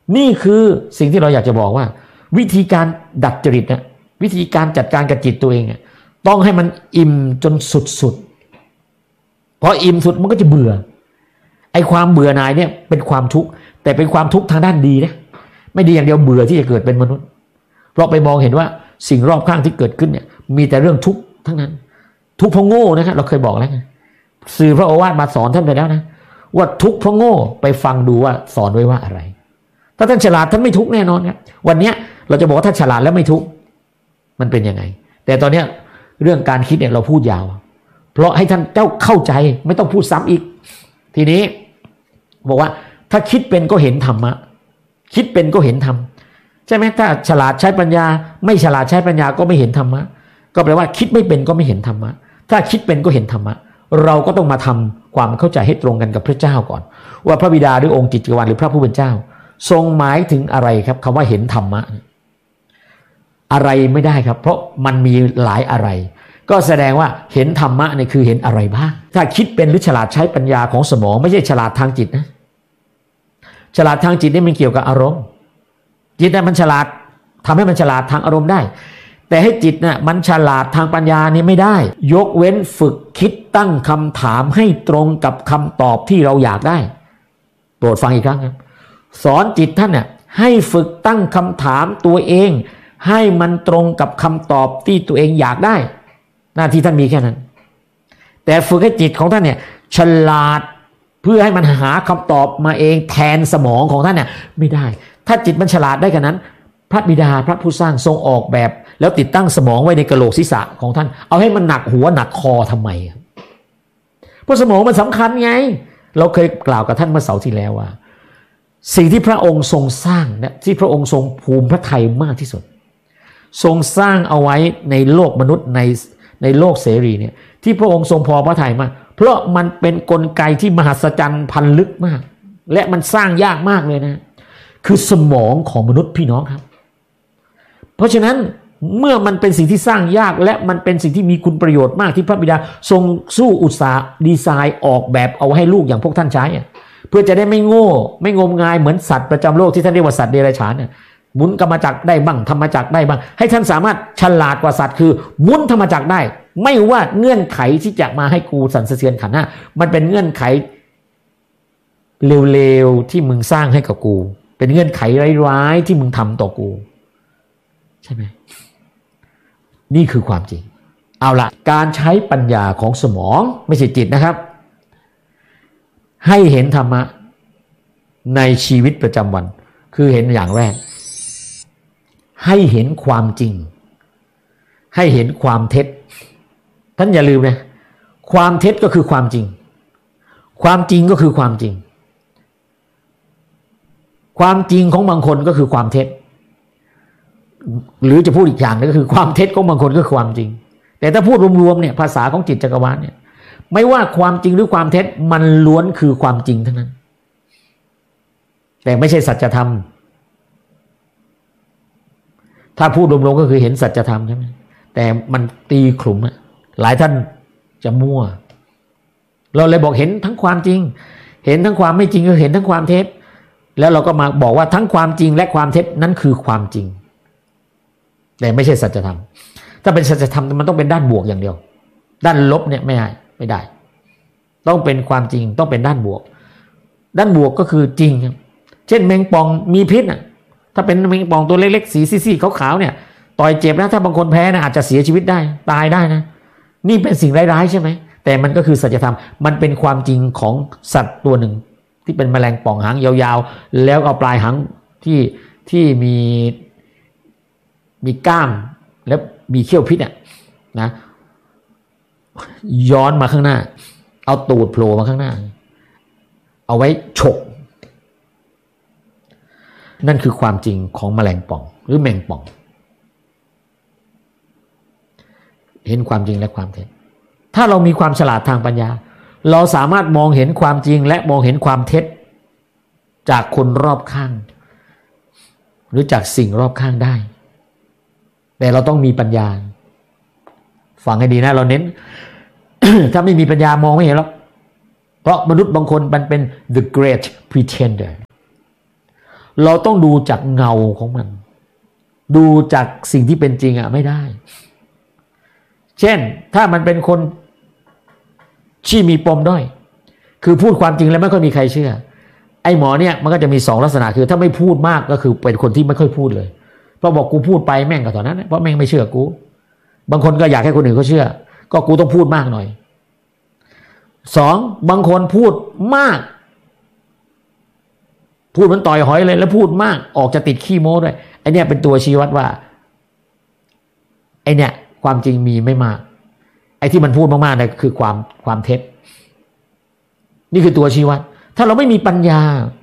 นี่คือสิ่งที่เราอยากจะบอกว่าวิธีการดัดจริตนะวิธีการจัดการกับจิตตัวเองต้องให้มันอิ่มจนสุดๆพออิ่มสุดมันก็จะเบื่อไอ้ความเบื่อหน่ายเนี่ยเป็นความทุกข์แต่เป็นความทุกข์ทางด้านดีนะไม่ดีอย่างเดียวเบื่อที่จะเกิดเป็นมนุษย์เพราะไปมองเห็นว่าสิ่งรอบข้างที่เกิดขึ้นเนี่ยมีแต่เรื่องทุกข์ทั้งนั้นทุกข์เพราะโง่นะครับเราเคยบอกแล้วไงสื่อพระโอวาทมาสอนท่านไปแล้วนะว่าทุกข์เพราะโง่ไปฟังดูว่าสอนไว้ว่าอะไรถ้าท่านฉลาดท่านไม่ทุกข์แน่นอนครับวันนี้เราจะบอกว่าท่านฉลาดแล้วไม่ทุกข์มันเป็นยังไงแต่ตอนนี้เรื่องการคิดเนี่ยเราพูดยาวเพราะให้ท่านเจ้าเข้าใจไม่ต้องพูดซ้ำอีกทีนี้บอกว่าถ้าคิดเป็นก็เห็นธรรมะคิดเป็นก็เห็นธรรมใช่ไหมถ้าฉลาดใช้ปัญญาไม่ฉลาดใช้ปัญญาก็ไม่เห็นธรรมะก็แปลว่าคิดไม่เป็นก็ไม่เห็นธรรมะถ้าคิดเป็นก็เห็นธรรมะเราก็ต้องมาทำความเข้าใจให้ตรงกันกับพระเจ้าก่อนว่าพระบิดาหรือองค์จิตติวาลหรือพระผู้เป็นเจ้าทรงหมายถึงอะไรครับคำว่าเห็นธรรมะอะไรไม่ได้ครับเพราะมันมีหลายอะไรก็แสดงว่าเห็นธรรมะเนี่ยคือเห็นอะไรบ้างถ้าคิดเป็นหรือฉลาดใช้ปัญญาของสมองไม่ใช่ฉลาดทางจิตนะฉลาดทางจิตนี่มันเกี่ยวกับอารมณ์จิตน่ะมันฉลาดทำให้มันฉลาดทางอารมณ์ได้แต่ให้จิตน่ะมันฉลาดทางปัญญานี่ไม่ได้ยกเว้นฝึกคิดตั้งคำถามให้ตรงกับคำตอบที่เราอยากได้โปรดฟังอีกครั้งครับสอนจิตท่านน่ะให้ฝึกตั้งคำถามตัวเองให้มันตรงกับคำตอบที่ตัวเองอยากได้หน้าที่ท่านมีแค่นั้นแต่ฝึกให้จิตของท่านเนี่ยฉลาดเพื่อให้มันหาคำตอบมาเองแทนสมองของท่านเนี่ยไม่ได้ถ้าจิตมันฉลาดได้ขนาดนั้นพระบิดาพระผู้สร้างทรงออกแบบแล้วติดตั้งสมองไว้ในกะโหลกศีรษะของท่านเอาให้มันหนักหัวหนักคอทำไมเพราะสมองมันสำคัญไงเราเคยกล่าวกับท่านเมื่อเสาร์ที่แล้วว่าสิ่งที่พระองค์ทรงสร้างเนี่ยที่พระองค์ทรงภูมิพระทัยมากที่สุดทรงสร้างเอาไว้ในโลกมนุษย์ในโลกเสรีเนี่ยที่พระองค์ทรงพอพระทัยมากเพราะมันเป็นกลไกที่มหัศจรรย์พันลึกมากและมันสร้างยากมากเลยนะคือสมองของมนุษย์พี่น้องครับเพราะฉะนั้นเมื่อมันเป็นสิ่งที่สร้างยากและมันเป็นสิ่งที่มีคุณประโยชน์มากที่พระบิดาทรงสู้อุตสาห์ดีไซน์ออกแบบเอาให้ลูกอย่างพวกท่านใช้เพื่อจะได้ไม่โง่ไม่งมงายเหมือนสัตว์ประจำโลกที่ท่านเรียกว่าสัตว์เดรัจฉานหมุนกรรมจักรได้บ้างธรรมจักรได้บ้างให้ท่านสามารถฉลาดกว่าสัตว์คือหมุนธรรมจักรได้ไม่ว่าเงื่อนไขที่จะมาให้กูสั่นสะเทือนขันธ์ห้ามันเป็นเงื่อนไขเร็วๆที่มึงสร้างให้กับกูเป็นเงื่อนไขร้ายๆที่มึงทำต่อกูใช่ไหมนี่คือความจริงเอาละการใช้ปัญญาของสมองไม่ใช่จิตนะครับให้เห็นธรรมะในชีวิตประจำวันคือเห็นอย่างแรกให้เห็นความจริงให้เห็นความเท็จท่านอย่าลืมนะความเท็จก็คือความจริงความจริงก็คือความจริงความจริงของบางคนก็คือความเท็จหรือจะพูดอีกอย่างนึงก็คือความเท็จของบางคนก็คือความจริงแต่ถ้าพูดรวมๆเนี่ยภาษาของจิตจักรวาลเนี่ยไม่ว่าความจริงหรือความเท็จมันล้วนคือความจริงทั้งนั้นแต่ไม่ใช่สัจธรรมถ้าพูดรวมๆก็คือเห็นสัจธรรมใช่ไหมแต่มันตีขลุ่มหลายท่านจะมั่วเราเลยบอกเห็นทั้งความจริงเห็นทั้งความไม่จริงก็เห็นทั้งความเท็จแล้วเราก็มาบอกว่าทั้งความจริงและความเท็จนั้นคือความจริงแต่ไม่ใช่สัจธรรมถ้าเป็นสัจธรรมมันต้องเป็นด้านบวกอย่างเดียวด้านลบเนี่ยไม่ได้ต้องเป็นความจริงต้องเป็นด้านบวกด้านบวกก็คือจริงเช่นแมงป่องมีพิษถ้าเป็นแมงป่องตัวเล็กๆสีซีดๆขาวๆเนี่ยต่อยเจ็บนะถ้าบางคนแพ้นะอาจจะเสียชีวิตได้ตายได้นะนี่เป็นสิ่งร้ายๆใช่ไหมแต่มันก็คือสัจธรรมมันเป็นความจริงของสัตว์ตัวหนึ่งที่เป็นแมลงป่องหางยาวๆแล้วเอาปลายหางที่มีก้ามแล้วมีเขี้ยวพิษนะย้อนมาข้างหน้าเอาตูดโผล่มาข้างหน้าเอาไว้ฉกนั่นคือความจริงของแมลงป่องหรือแมงป่องเห็นความจริงและความเท็จถ้าเรามีความฉลาดทางปัญญาเราสามารถมองเห็นความจริงและมองเห็นความเท็จจากคนรอบข้างหรือจากสิ่งรอบข้างได้แต่เราต้องมีปัญญาฟังให้ดีนะเราเน้น ถ้าไม่มีปัญญามองไม่เห็นหรอกเพราะมนุษย์บางคนมันเป็น the great pretender เราต้องดูจากเงาของมันดูจากสิ่งที่เป็นจริงไม่ได้เช่นถ้ามันเป็นคนที่มีปมด้อยคือพูดความจริงแล้วไม่ค่อยมีใครเชื่อไอ้หมอเนี่ยมันก็จะมี2ลักษณะคือถ้าไม่พูดมากก็คือเป็นคนที่ไม่ค่อยพูดเลยเพราะบอกกูพูดไปแม่งก็เท่านั้นเพราะแม่งไม่เชื่อกูบางคนก็อยากให้คนอื่นเขาเชื่อก็กูต้องพูดมากหน่อย2บางคนพูดมากพูดมันต่อยหอยเลยแล้วพูดมากออกจะติดขี้โม้ด้วยไอ้เนี่ยเป็นตัวชี้วัดว่าไอ้เนี่ยความจริงมีไม่มากไอ้ที่มันพูดมากๆเนี่ยคือความเท็จนี่คือตัวชี้วัดถ้าเราไม่มีปัญญา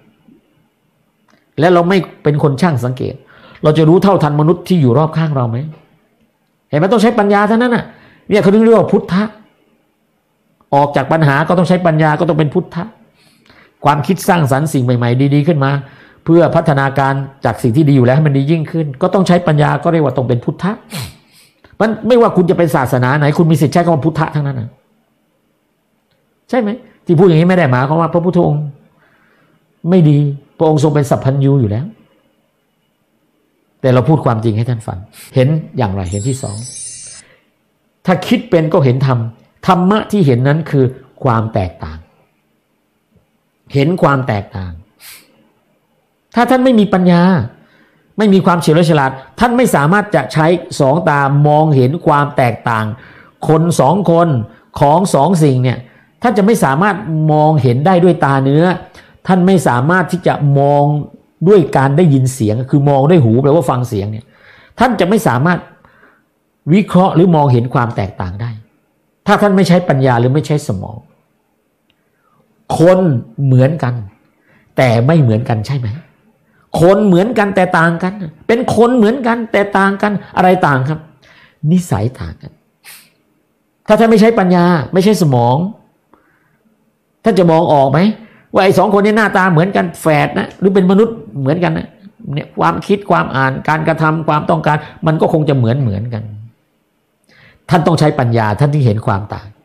และเราไม่เป็นคนช่างสังเกตเราจะรู้เท่าทันมนุษย์ที่อยู่รอบข้างเราไหมเห็นไหมต้องใช้ปัญญาเท่านั้นน่ะเนี่ยเขาเรียกว่าพุทธะออกจากปัญหาก็ต้องใช้ปัญญาก็ต้องเป็นพุทธะความคิดสร้างสรรค์สิ่งใหม่ๆดีๆขึ้นมาเพื่อพัฒนาการจากสิ่งที่ดีอยู่แล้วให้มันดียิ่งขึ้นก็ต้องใช้ปัญญาก็เรียกว่าต้องเป็นพุทธะมันไม่ว่าคุณจะเป็นศาสนาไหนคุณมีสิทธิ์ใช้คำว่าพุทธะทั้งนั้นนะใช่ไหมที่พูดอย่างนี้ไม่ได้หมายความว่าพระพุทธองค์ไม่ดีพระองค์ทรงเป็นสัพพัญญูอยู่แล้วแต่เราพูดความจริงให้ท่านฟังเห็นอย่างไรเห็นที่2ถ้าคิดเป็นก็เห็นธรรมะที่เห็นนั้นคือความแตกต่างเห็นความแตกต่างถ้าท่านไม่มีปัญญาไม่มีความเฉลียวฉลาดท่านไม่สามารถจะใช้2ตามองเห็นความแตกต่างคน2คนของ2สิ่งเนี่ยท่านจะไม่สามารถมองเห็นได้ด้วยตาเนื้อท่านไม่สามารถที่จะมองด้วยการได้ยินเสียงคือมองด้วยหูแปลว่าฟังเสียงเนี่ยท่านจะไม่สามารถวิเคราะห์หรือมองเห็นความแตกต่างได้ถ้าท่านไม่ใช้ปัญญาหรือไม่ใช้สมองคนเหมือนกันแต่ไม่เหมือนกันใช่ไหมคนเหมือนกันแต่ต่างกันเป็นคนเหมือนกันแต่ต่างกันอะไรต่างครับนิสัยต่างกันถ้าท่านไม่ใช้ปัญญาไม่ใช่สมองท่านจะมองออกไหมว่าไอ้2คนนี้หน้าตาเหมือนกันแฝดนะหรือเป็นมนุษย์เหมือนกันนะเนี่ยความคิดความอ่านการกระทำความต้องการมันก็คงจะเหมือนกันท่านต้องใช้ปัญญาท่านถึงเห็นความต่าง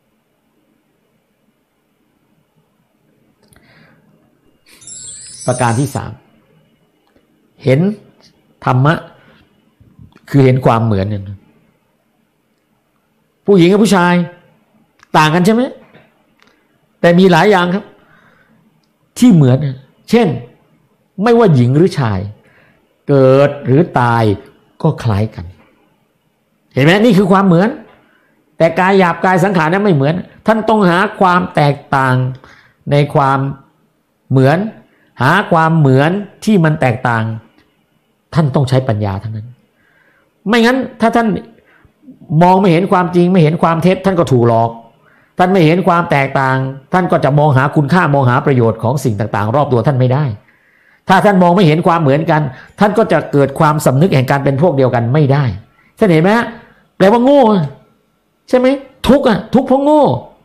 ประการที่3เห็นธรรมะคือเห็นความเหมือนเนี่ยผู้หญิงกับผู้ชายต่างกันใช่ไหมแต่มีหลายอย่างครับที่เหมือนเช่นไม่ว่าหญิงหรือชายเกิดหรือตายก็คล้ายกันเห็นไหมนี่คือความเหมือนแต่กายหยาบกายสังขารนั้นไม่เหมือนท่านต้องหาความแตกต่างในความเหมือนหาความเหมือนที่มันแตกต่างท่านต้องใช้ปัญญาทั้งนั้นไม่งั้นถ้าท่านมองไม่เห็นความจริงไม่เห็นความเท็จท่านก็ถูกหลอกท่านไม่เห็นความแตกต่างท่านก็จะมองหาคุณค่ามองหาประโยชน์ของสิ่งต่างๆรอบตัวท่านไม่ได้ถ้าท่านมองไม่เห็นความเหมือนกันท่านก็จะเกิดความสำนึกแห่งการเป็นพวกเดียวกันไม่ได้ท่านเห็นไหมแปลว่าโง่ใช่ไหมทุกข์ทุกข์เพราะโง่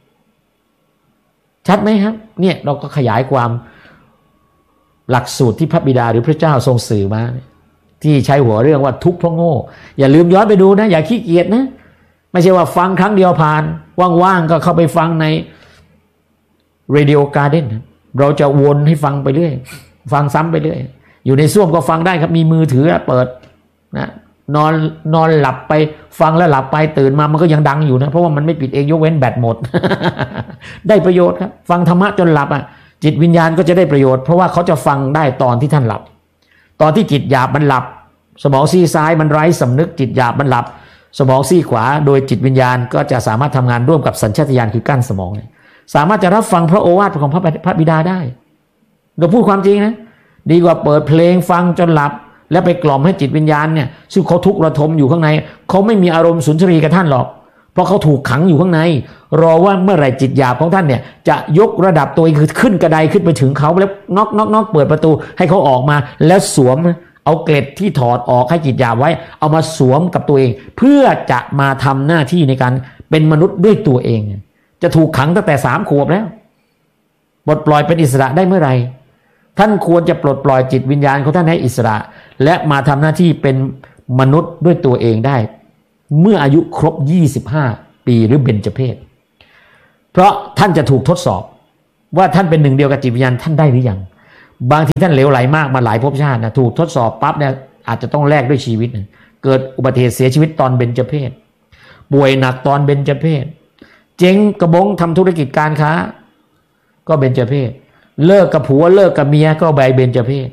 ชัดไหมครับเนี่ยเราก็ขยายความหลักสูตรที่พระบิดาหรือพระเจ้าทรงสื่อมาที่ใช้หัวเรื่องว่าทุกข์เพราะโง่อย่าลืมย้อนไปดูนะอย่าขี้เกียจนะไม่ใช่ว่าฟังครั้งเดียวผ่านว่างๆก็เข้าไปฟังใน Radio Garden เราจะวนให้ฟังไปเรื่อยฟังซ้ำไปเรื่อยอยู่ในส้วมก็ฟังได้ครับมีมือถือเปิดนะนอนหลับไปฟังแล้วหลับไปตื่นมามันก็ยังดังอยู่นะเพราะว่ามันไม่ปิดเองยกเว้นแบตหมด ได้ประโยชน์ครับฟังธรรมะจนหลับจิตวิญญาณก็จะได้ประโยชน์เพราะว่าเขาจะฟังได้ตอนที่ท่านหลับตอนที่จิตหยาบมันหลับสมองซีกซ้ายมันไร้สำนึกจิตหยาบมันหลับสมองซีกขวาโดยจิตวิญญาณก็จะสามารถทำงานร่วมกับสัญชาตญาณคือกั้นสมองสามารถจะรับฟังพระโอวาทของพระบิดาได้เราพูดความจริงนะดีกว่าเปิดเพลงฟังจนหลับแล้วไปกล่อมให้จิตวิญญาณเนี่ยซึ่งเขาทุกข์ระทมอยู่ข้างในเขาไม่มีอารมณ์สุนทรีกับท่านหรอกเพราะเขาถูกขังอยู่ข้างในรอว่าเมื่อไหร่จิตหยาบของท่านเนี่ยจะยกระดับตัวเองคือขึ้นกระไดขึ้นไปถึงเขาแล้วน็อกเปิดประตูให้เขาออกมาแล้วสวมเอาเกล็ดที่ถอดออกให้จิตหยาบไว้เอามาสวมกับตัวเองเพื่อจะมาทำหน้าที่ในการเป็นมนุษย์ด้วยตัวเองจะถูกขังตั้งแต่3 ขวบแล้วปลดปล่อยเป็นอิสระได้เมื่อไหร่ท่านควรจะปลดปล่อยจิตวิญญาณของท่านให้อิสระและมาทำหน้าที่เป็นมนุษย์ด้วยตัวเองได้เมื่ออายุครบ25 ปีหรือเบญจเพสเพราะท่านจะถูกทดสอบว่าท่านเป็นหนึ่งเดียวกับจิตวิญญาณท่านได้หรือยังบางทีท่านเหลวไหลมากมาหลายภพชาตินะถูกทดสอบปั๊บเนี่ยอาจจะต้องแลกด้วยชีวิตนะเกิดอุบัติเหตุเสียชีวิตตอนเบญจเพสป่วยหนักตอนเบญจเพสเจ๊งกระบงทำธุรกิจการค้าก็เบญจเพสเลิกกับผัวเลิกกับเมียก็ใบเบญจเพส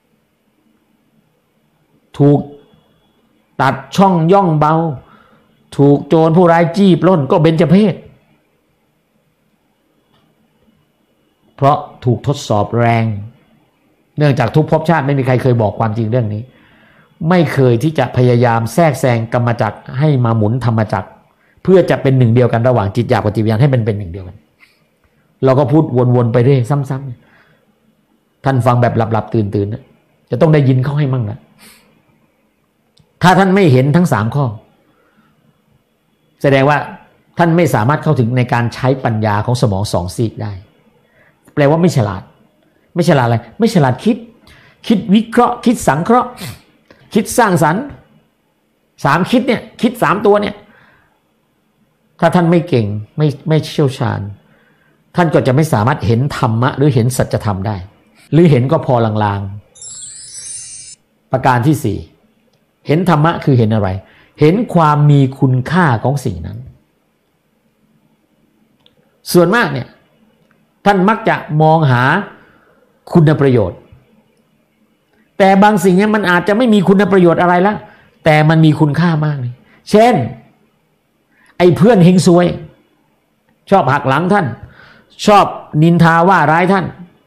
ถูกตัดช่องย่องเบาถูกโจรผู้ร้ายจี้ปล้นก็เบญจเพสเพราะถูกทดสอบแรงเนื่องจากทุกภพชาติไม่มีใครเคยบอกความจริงเรื่องนี้ไม่เคยที่จะพยายามแทรกแซงกรรมจักรให้มาหมุนธรรมจักรเพื่อจะเป็นหนึ่งเดียวกันระหว่างจิตหยาบกับจิตวิญญาณให้เป็นหนึ่งเดียวกันเราก็พูดวนๆไปเรื่อยซ้ำๆท่านฟังแบบหลับๆตื่นๆจะต้องได้ยินเขาให้มั่งนะถ้าท่านไม่เห็นทั้ง3ข้อแสดงว่าท่านไม่สามารถเข้าถึงในการใช้ปัญญาของสมอง2ซีกได้แปลว่าไม่ฉลาดไม่ฉลาดอะไรไม่ฉลาดคิดวิเคราะห์คิดสังเคราะห์คิดสร้างสรรค์3คิดเนี่ยคิด3ตัวเนี่ยถ้าท่านไม่เก่งไม่เชี่ยวชาญท่านก็จะไม่สามารถเห็นธรรมะหรือเห็นสัจธรรมได้หรือเห็นก็พอลางๆประการที่4เห็นธรรมะคือเห็นอะไรเห็นความมีคุณค่าของสิ่งนั้นส่วนมากเนี่ยท่านมักจะมองหาคุณประโยชน์แต่บางสิ่งเนี่ยมันอาจจะไม่มีคุณประโยชน์อะไรละแต่มันมีคุณค่ามากเลยเช่นไอ้เพื่อนเฮงซวยชอบหักหลังท่านชอบนินทาว่าร้ายท่าน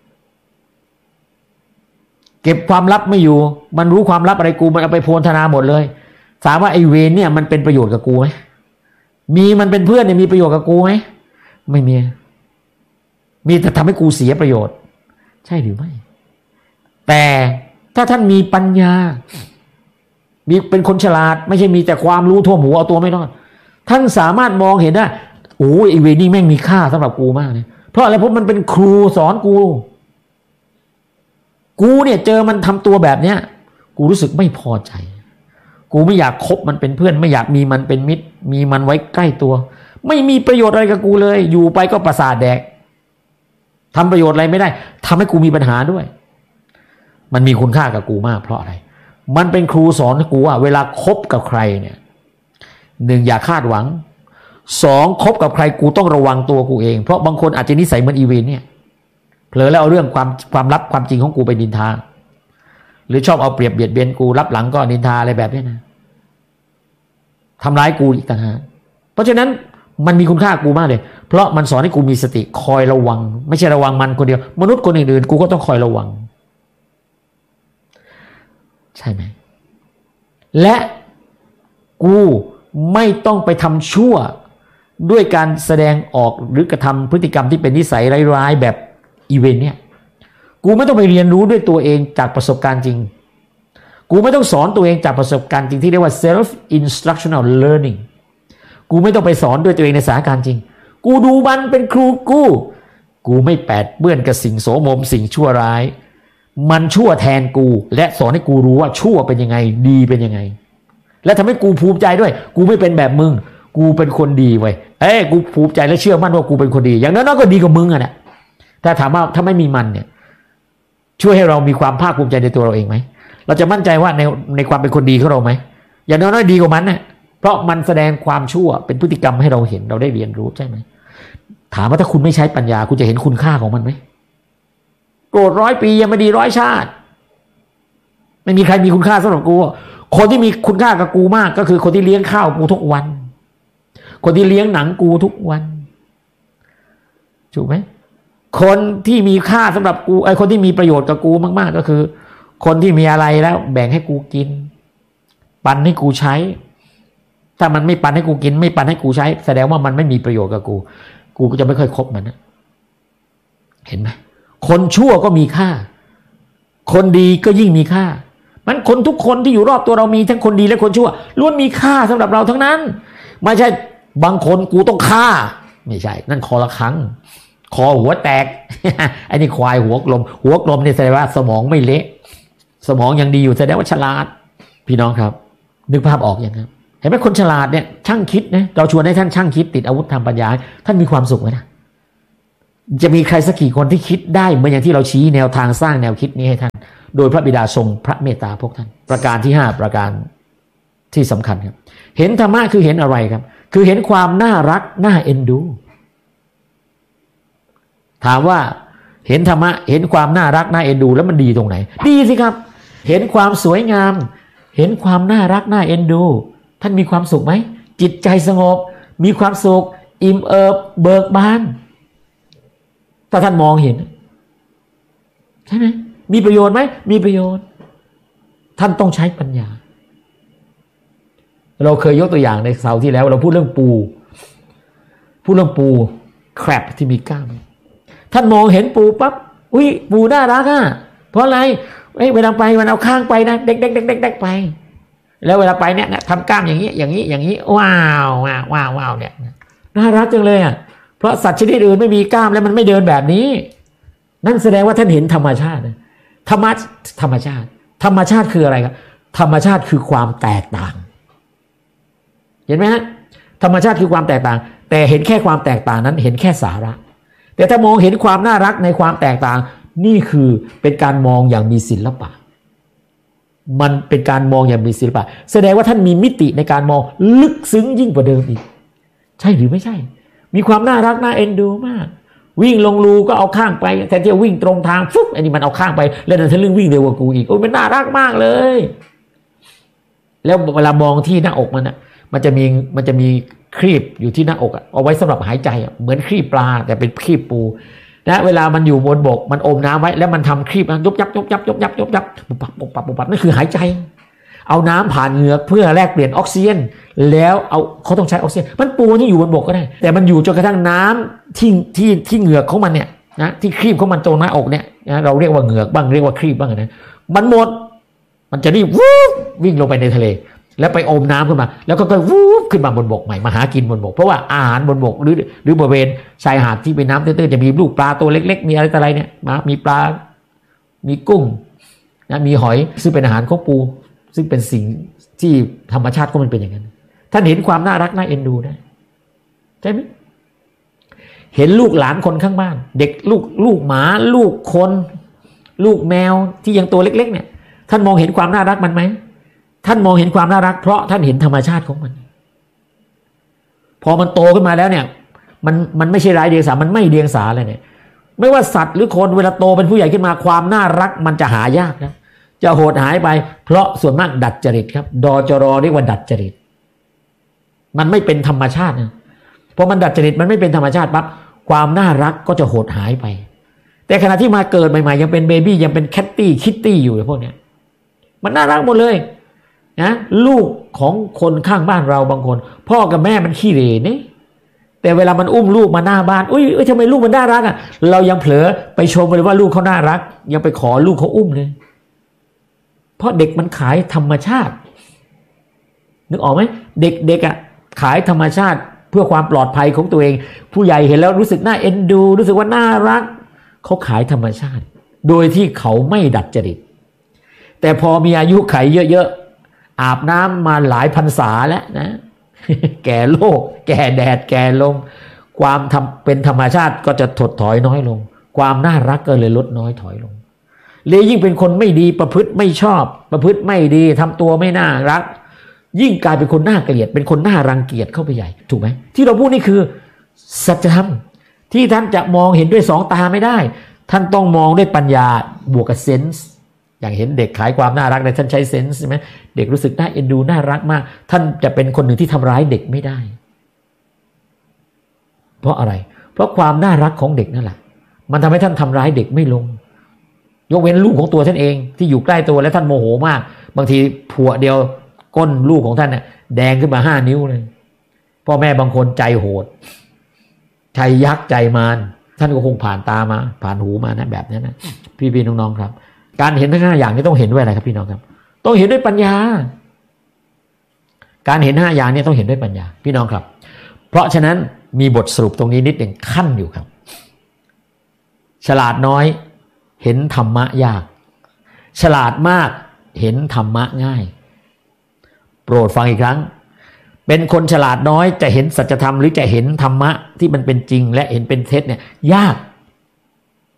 เก็บความลับไม่อยู่มันรู้ความลับอะไรกูมันเอาไปโพลธนาหมดเลยถามว่าไอ้เวรเนี่ยมันเป็นประโยชน์กับกูไหมมีมันเป็นเพื่อนเนี่ยมีประโยชน์กับกูไหมไม่มีแต่ทำให้กูเสียประโยชน์ใช่หรือไม่แต่ถ้าท่านมีปัญญามีเป็นคนฉลาดไม่ใช่มีแต่ความรู้ท่วมหัวเอาตัวไม่รอดท่านสามารถมองเห็นได้โอ้ยไอ้เวรนี่แม่งมีค่าสำหรับกูมากเลยเพราะอะไรเพราะมันเป็นครูสอนกูเนี่ยเจอมันทำตัวแบบเนี้ยกูรู้สึกไม่พอใจกูไม่อยากคบมันเป็นเพื่อนไม่อยากมีมันเป็นมิตรมีมันไว้ใกล้ตัวไม่มีประโยชน์อะไรกับกูเลยอยู่ไปก็ประสาทแดกทำประโยชน์อะไรไม่ได้ทำให้กูมีปัญหาด้วยมันมีคุณค่ากับกูมากเพราะอะไรมันเป็นครูสอนกูว่าเวลาคบกับใครเนี่ย1อย่าคาดหวัง2คบกับใครกูต้องระวังตัวกูเองเพราะบางคนอาจจะนิสัยเหมือนอีเวนเนี่ยเผลอแล้วเอาเรื่องความลับความจริงของกูไปนินทาหรือชอบเอาเปรียบเบียดเบียนกูรับหลังก็นินทาอะไรแบบนี้นะทำร้ายกูอีกต่างหากเพราะฉะนั้นมันมีคุณค่ากูมากเลยเพราะมันสอนให้กูมีสติคอยระวังไม่ใช่ระวังมันคนเดียวมนุษย์คนอื่นๆกูก็ต้องคอยระวังใช่ไหมและกูไม่ต้องไปทำชั่วด้วยการแสดงออกหรือกระทำพฤติกรรมที่เป็นนิสัยร้ายๆแบบอีเวนต์เนี่ยกูไม่ต้องไปเรียนรู้ด้วยตัวเองจากประสบการณ์จริงกูไม่ต้องสอนตัวเองจากประสบการณ์จริงที่เรียกว่า self instructional learning กูไม่ต้องไปสอนด้วยตัวเองในสถานการณ์จริงกูดูมันเป็นครูกูไม่แปดเปื้อนกับสิ่งโสมมสิ่งชั่วร้ายมันชั่วแทนกูและสอนให้กูรู้ว่าชั่วเป็นยังไงดีเป็นยังไงและทำให้กูภูมิใจด้วยกูไม่เป็นแบบมึงกูเป็นคนดีเว้ยกูภูมิใจและเชื่อมั่นว่ากูเป็นคนดีอย่างน้อยๆก็ดีกว่ามึงอ่ะนะถ้าถามว่าถ้าไม่มีมันเนี่ยช่วยให้เรามีความภาคภูมิใจในตัวเราเองไหมเราจะมั่นใจว่าในความเป็นคนดีของเราไหมอย่างน้อยๆดีกว่ามันเนี่ยเพราะมันแสดงความชั่วเป็นพฤติกรรมให้เราเห็นเราได้เรียนรู้ใช่ไหมถามว่าถ้าคุณไม่ใช้ปัญญาคุณจะเห็นคุณค่าของมันไหมโกรธ100 ปียังไม่ดี100 ชาติไม่มีใครมีคุณค่าสำหรับกูคนที่มีคุณค่ากับกูมากก็คือคนที่เลี้ยงข้าวกูทุกวันคนที่เลี้ยงหนังกูทุกวันถูกไหมคนที่มีค่าสำหรับกูคนที่มีประโยชน์กับกูมากๆก็คือคนที่มีอะไรแล้วแบ่งให้กูกินปันให้กูใช้ถ้ามันไม่ปันให้กูกินไม่ปันให้กูใช้แสดงว่ามันไม่มีประโยชน์กับกูก็จะไม่ค่อยคบมันนะเห็นไหมคนชั่วก็มีค่าคนดีก็ยิ่งมีค่ามันคนทุกคนที่อยู่รอบตัวเรามีทั้งคนดีและคนชั่วล้วนมีค่าสำหรับเราทั้งนั้นไม่ใช่บางคนกูต้องฆ่าไม่ใช่นั่นคอละครั้งคอหัวแตก ไอ้นี่ควายหัวกลมเนี่ยแสดงว่าสมองไม่เละสมองยังดีอยู่แสดงว่าฉลาดพี่น้องครับนึกภาพออกยังครับเห็นไหมคนฉลาดเนี่ยช่างคิดนะเราชวนให้ท่านช่างคิดติดอาวุธทางปัญญาท่านมีความสุขไหมนะจะมีใครสักกี่คนที่คิดได้เหมือนอย่างที่เราชี้แนวทางสร้างแนวคิดนี้ให้ท่านโดยพระบิดาทรงพระเมตตาพวกท่านประการที่5ประการที่สำคัญครับเห็นธรรมะคือเห็นอะไรครับคือเห็นความน่ารักน่าเอ็นดูถามว่าเห็นธรรมะเห็นความน่ารักน่าเอ็นดูแล้วมันดีตรงไหนดีสิครับเห็นความสวยงามเห็นความน่ารักน่าเอ็นดูท่านมีความสุขไหมจิตใจสงบมีความสุขอิ่มเอิบเบิกบานถ้าท่านมองเห็นใช่ไหมมีประโยชน์ไหมมีประโยชน์ท่านต้องใช้ปัญญาเราเคยยกตัวอย่างในเสาร์ที่แล้วเราพูดเรื่องปูแครบที่มีกล้ามท่านมองเห็นปูปั๊บอุ้ยปูน่ารักอ่ะเพราะอะไรเวลาไปมันเอาข้างไปนะเด็กไปแล้วเวลาไปเนี่ยทำกล้ามอย่างนี้ว้าวเนี่ยน่ารักจังเลยอ่ะเพราะสัตว์ชนิดอื่นไม่มีกล้ามแล้วมันไม่เดินแบบนี้นั่นแสดงว่าท่านเห็นธรรมชาติธรรมชาติคืออะไรครับธรรมชาติคือความแตกต่างเห็นไหมฮะธรรมชาติคือความแตกต่างแต่เห็นแค่ความแตกต่างนั้นเห็นแค่สาระแต่ถ้ามองเห็นความน่ารักในความแตกต่างนี่คือเป็นการมองอย่างมีศิลปะมันเป็นการมองอย่างมีศิลปะแสดงว่าท่านมีมิติในการมองลึกซึ้งยิ่งกว่าเดิมอีกใช่หรือไม่ใช่มีความน่ารักน่าเอ็นดูมากวิ่งลงรูก็เอาข้างไปแทนที่จะวิ่งตรงทางฟุ๊บอันนี้มันเอาข้างไปแล้วนั่นทะลึ่งวิ่งเร็วกว่ากูอีกโอ้ยมันน่ารักมากเลยแล้วเวลามองที่หน้าอกมันอ่ะมันจะมีครีบอยู่ที่หน้าอกเอาไว้สำหรับหายใจเหมือนครีบปลาแต่เป็นครีบปูนะเวลามันอยู่บนบกมันอมน้ำไว้แล้วมันทำครีบยุบยับปุบปับนั่นคือหายใจเอาน้ำผ่านเหงือกเพื่อแลกเปลี่ยนออกซิเจนแล้วเขาต้องใช้ออกซิเจนมันปูที่อยู่บนบกก็ได้แต่มันอยู่จนกระทั่งน้ำที่เหงือกของมันเนี่ยนะที่ครีบของมันตรงหน้าอกเนี่ยนะเราเรียกว่าเหงือกบ้างเรียกว่าครีบบ้างนะมันหมดมันจะรีบวิ่งลงไปในทะเลแล้วไปอมน้ำขึ้นมาแล้วก็วูบขึ้นมาบนบกใหม่มาหากินบนบกเพราะว่าอาหารบนบกหรือบริเวณชายหาดที่เป็นน้ำตื้นๆจะมีลูกปลาตัวเล็กๆมีอะไรต่ออะไรเนี่ยมีปลามีกุ้งนะมีหอยซึ่งเป็นอาหารของปูซึ่งเป็นสิ่งที่ธรรมชาติก็มันเป็นอย่างนั้นท่านเห็นความน่ารักน่าเอ็นดูได้ใช่ไหมเห็นลูกหลานคนข้างบ้านเด็กลูกหมาลูกคนลูกแมวที่ยังตัวเล็กๆเนี่ยท่านมองเห็นความน่ารักมันไหมท่านมองเห็นความน่ารักเพราะท่านเห็นธรรมชาติของมันพอมันโตขึ้นมาแล้วเนี่ยมันไม่ใช่ไร้เดียงสามันไม่เดียงสาเลยเนี่ยไม่ว่าสัตว์หรือคนเวลาโตเป็นผู้ใหญ่ขึ้นมาความน่ารักมันจะหายากนะจะโหดหายไปเพราะส่วนมากดัดจริตครับดจรเรียกว่าดัดจริตมันไม่เป็นธรรมชาตินะพอมันดัดจริตมันไม่เป็นธรรมชาติปั๊บความน่ารักก็จะโหดหายไปแต่ขณะที่มาเกิดใหม่ๆยังเป็นเบบี้ยังเป็นแคตตี้คิตตี้อยู่พวกเนี้ยมันน่ารักหมดเลยนะลูกของคนข้างบ้านเราบางคนพ่อกับแม่มันขี้เหร่เนี่ยแต่เวลามันอุ้มลูกมาหน้าบ้านอุ้ยทำไมลูกมันน่ารักอ่ะเรายังเผลอไปชมเลยว่าลูกเขาน่ารักยังไปขอลูกเขาอุ้มเลยเพราะเด็กมันขายธรรมชาตินึกออกไหมเด็กอ่ะขายธรรมชาติเพื่อความปลอดภัยของตัวเองผู้ใหญ่เห็นแล้วรู้สึกน่าเอ็นดูรู้สึกว่าน่ารักเขาขายธรรมชาติโดยที่เขาไม่ดัดจริตแต่พอมีอายุไขเยอะๆอาบน้ำมาหลายพรรษาแล้วนะ แก่โรคแก่แดดแก่ลมความเป็นธรรมชาติก็จะถดถอยน้อยลงความน่ารักก็เลยลดน้อยถอยลงเลยยิ่งเป็นคนไม่ดีประพฤติไม่ชอบประพฤติไม่ดีทำตัวไม่น่ารักยิ่งกลายเป็นคนน่าเกลียดเป็นคนน่ารังเกียจเข้าไปใหญ่ถูกไหมที่เราพูดนี่คือสัจธรรมที่ท่านจะมองเห็นด้วยสองตาไม่ได้ท่านต้องมองด้วยปัญญาบวกกับเซนส์อย่างเห็นเด็กขายความน่ารักในท่านใช้เซนส์ใช่ไหมเด็กรู้สึกน่าเอ็นดูน่ารักมากท่านจะเป็นคนหนึ่งที่ทำร้ายเด็กไม่ได้เพราะอะไรเพราะความน่ารักของเด็กนั่นแหละมันทำให้ท่านทำร้ายเด็กไม่ลงยกเว้นลูกของตัวท่านเองที่อยู่ใกล้ตัวและท่านโมโหมากบางทีผัวเดียวก้นลูกของท่านเนี่ยแดงขึ้นมา5 นิ้วเลยพ่อแม่บางคนใจโหดใจยักษ์ใจมารท่านก็คงผ่านตามาผ่านหูมานะแบบนั้นนะพี่น้องๆครับการเห็นทั้ง5อย่างนี้ต้องเห็นด้วยอะไรครับพี่น้องครับต้องเห็นด้วยปัญญาการเห็น5อย่างนี้ต้องเห็นด้วยปัญญาพี่น้องครับเพราะฉะนั้นมีบทสรุปตรงนี้นิดหนึ่งขั้นอยู่ครับฉลาดน้อยเห็นธรรมะยากฉลาดมากเห็นธรรมะง่ายโปรดฟังอีกครั้งเป็นคนฉลาดน้อยจะเห็นสัจธรรมหรือจะเห็นธรรมะที่มันเป็นจริงและเห็นเป็นเท็จเนี่ยยาก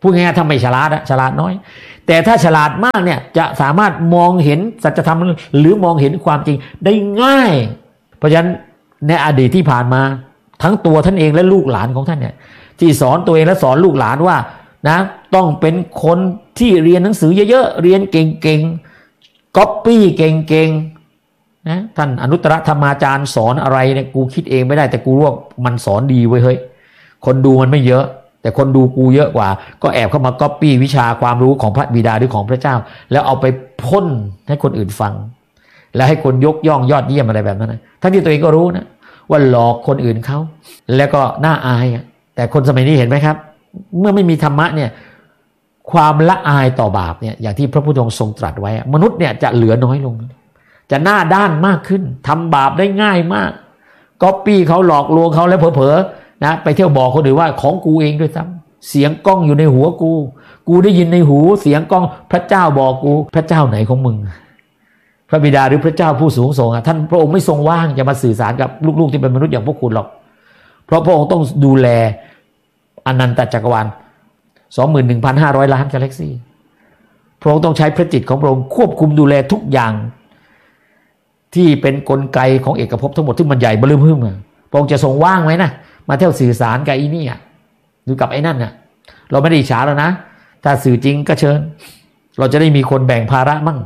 พูดง่ายๆถ้าไม่ฉลาดฉลาดน้อยแต่ถ้าฉลาดมากเนี่ยจะสามารถมองเห็นสัจธรรมหรือมองเห็นความจริงได้ง่ายเพราะฉะนั้นในอดีตที่ผ่านมาทั้งตัวท่านเองและลูกหลานของท่านเนี่ยที่สอนตัวเองและสอนลูกหลานว่านะต้องเป็นคนที่เรียนหนังสือเยอะๆเรียนเก่งๆก๊อปปี้เก่งๆนะท่านอนุตตรธรรมาจารย์สอนอะไรเนี่ยกูคิดเองไม่ได้แต่กูรู้ว่ามันสอนดีเว้ยเฮ้ยคนดูมันไม่เยอะแต่คนดูกูเยอะกว่าก็แอบเข้ามาก๊อปปี้วิชาความรู้ของพระบิดาหรือของพระเจ้าแล้วเอาไปพ่นให้คนอื่นฟังแล้วให้คนยกย่องยอดเยี่ยมอะไรแบบนั้นนะทั้งที่ตัวเองก็รู้นะว่าหลอกคนอื่นเขาแล้วก็น่าอายแต่คนสมัยนี้เห็นไหมครับเมื่อไม่มีธรรมะเนี่ยความละอายต่อบาปเนี่ยอย่างที่พระพุทธองค์ทรงตรัสไว้มนุษย์เนี่ยจะเหลือน้อยลงจะหน้าด้านมากขึ้นทำบาปได้ง่ายมากก๊อปปี้เขาหลอกลวงเขาแล้วเผลอๆนะไปเที่ยวบอกคนอื่นว่าของกูเองด้วยซ้ำเสียงกล้องอยู่ในหัวกูได้ยินในหูเสียงกล้องพระเจ้าบอกกูพระเจ้าไหนของมึงพระบิดาหรือพระเจ้าผู้สูงส่งท่านพระองค์ไม่ทรงว่างจะมาสื่อสารกับลูกๆที่เป็นมนุษย์อย่างพวกคุณหรอกเพราะพระองค์ต้องดูแลอนันตจักรวาล 21,500 ล้านกาแล็กซี่พระองค์ต้องใช้พระจิตของพระองค์ควบคุมดูแลทุกอย่างที่เป็นกลไกของเอกภพทั้งหมดที่มันใหญ่เบ้อเริ่มพึ่งพระองค์จะทรงว่างไหมนะมาเที่ยวสื่อสารกับอีนี่หรือกับไอ้นั่นเราไม่ได้อิจฉาแล้วนะถ้าสื่อจริงก็เชิญเราจะได้มีคนแบ่งภาระมั่ง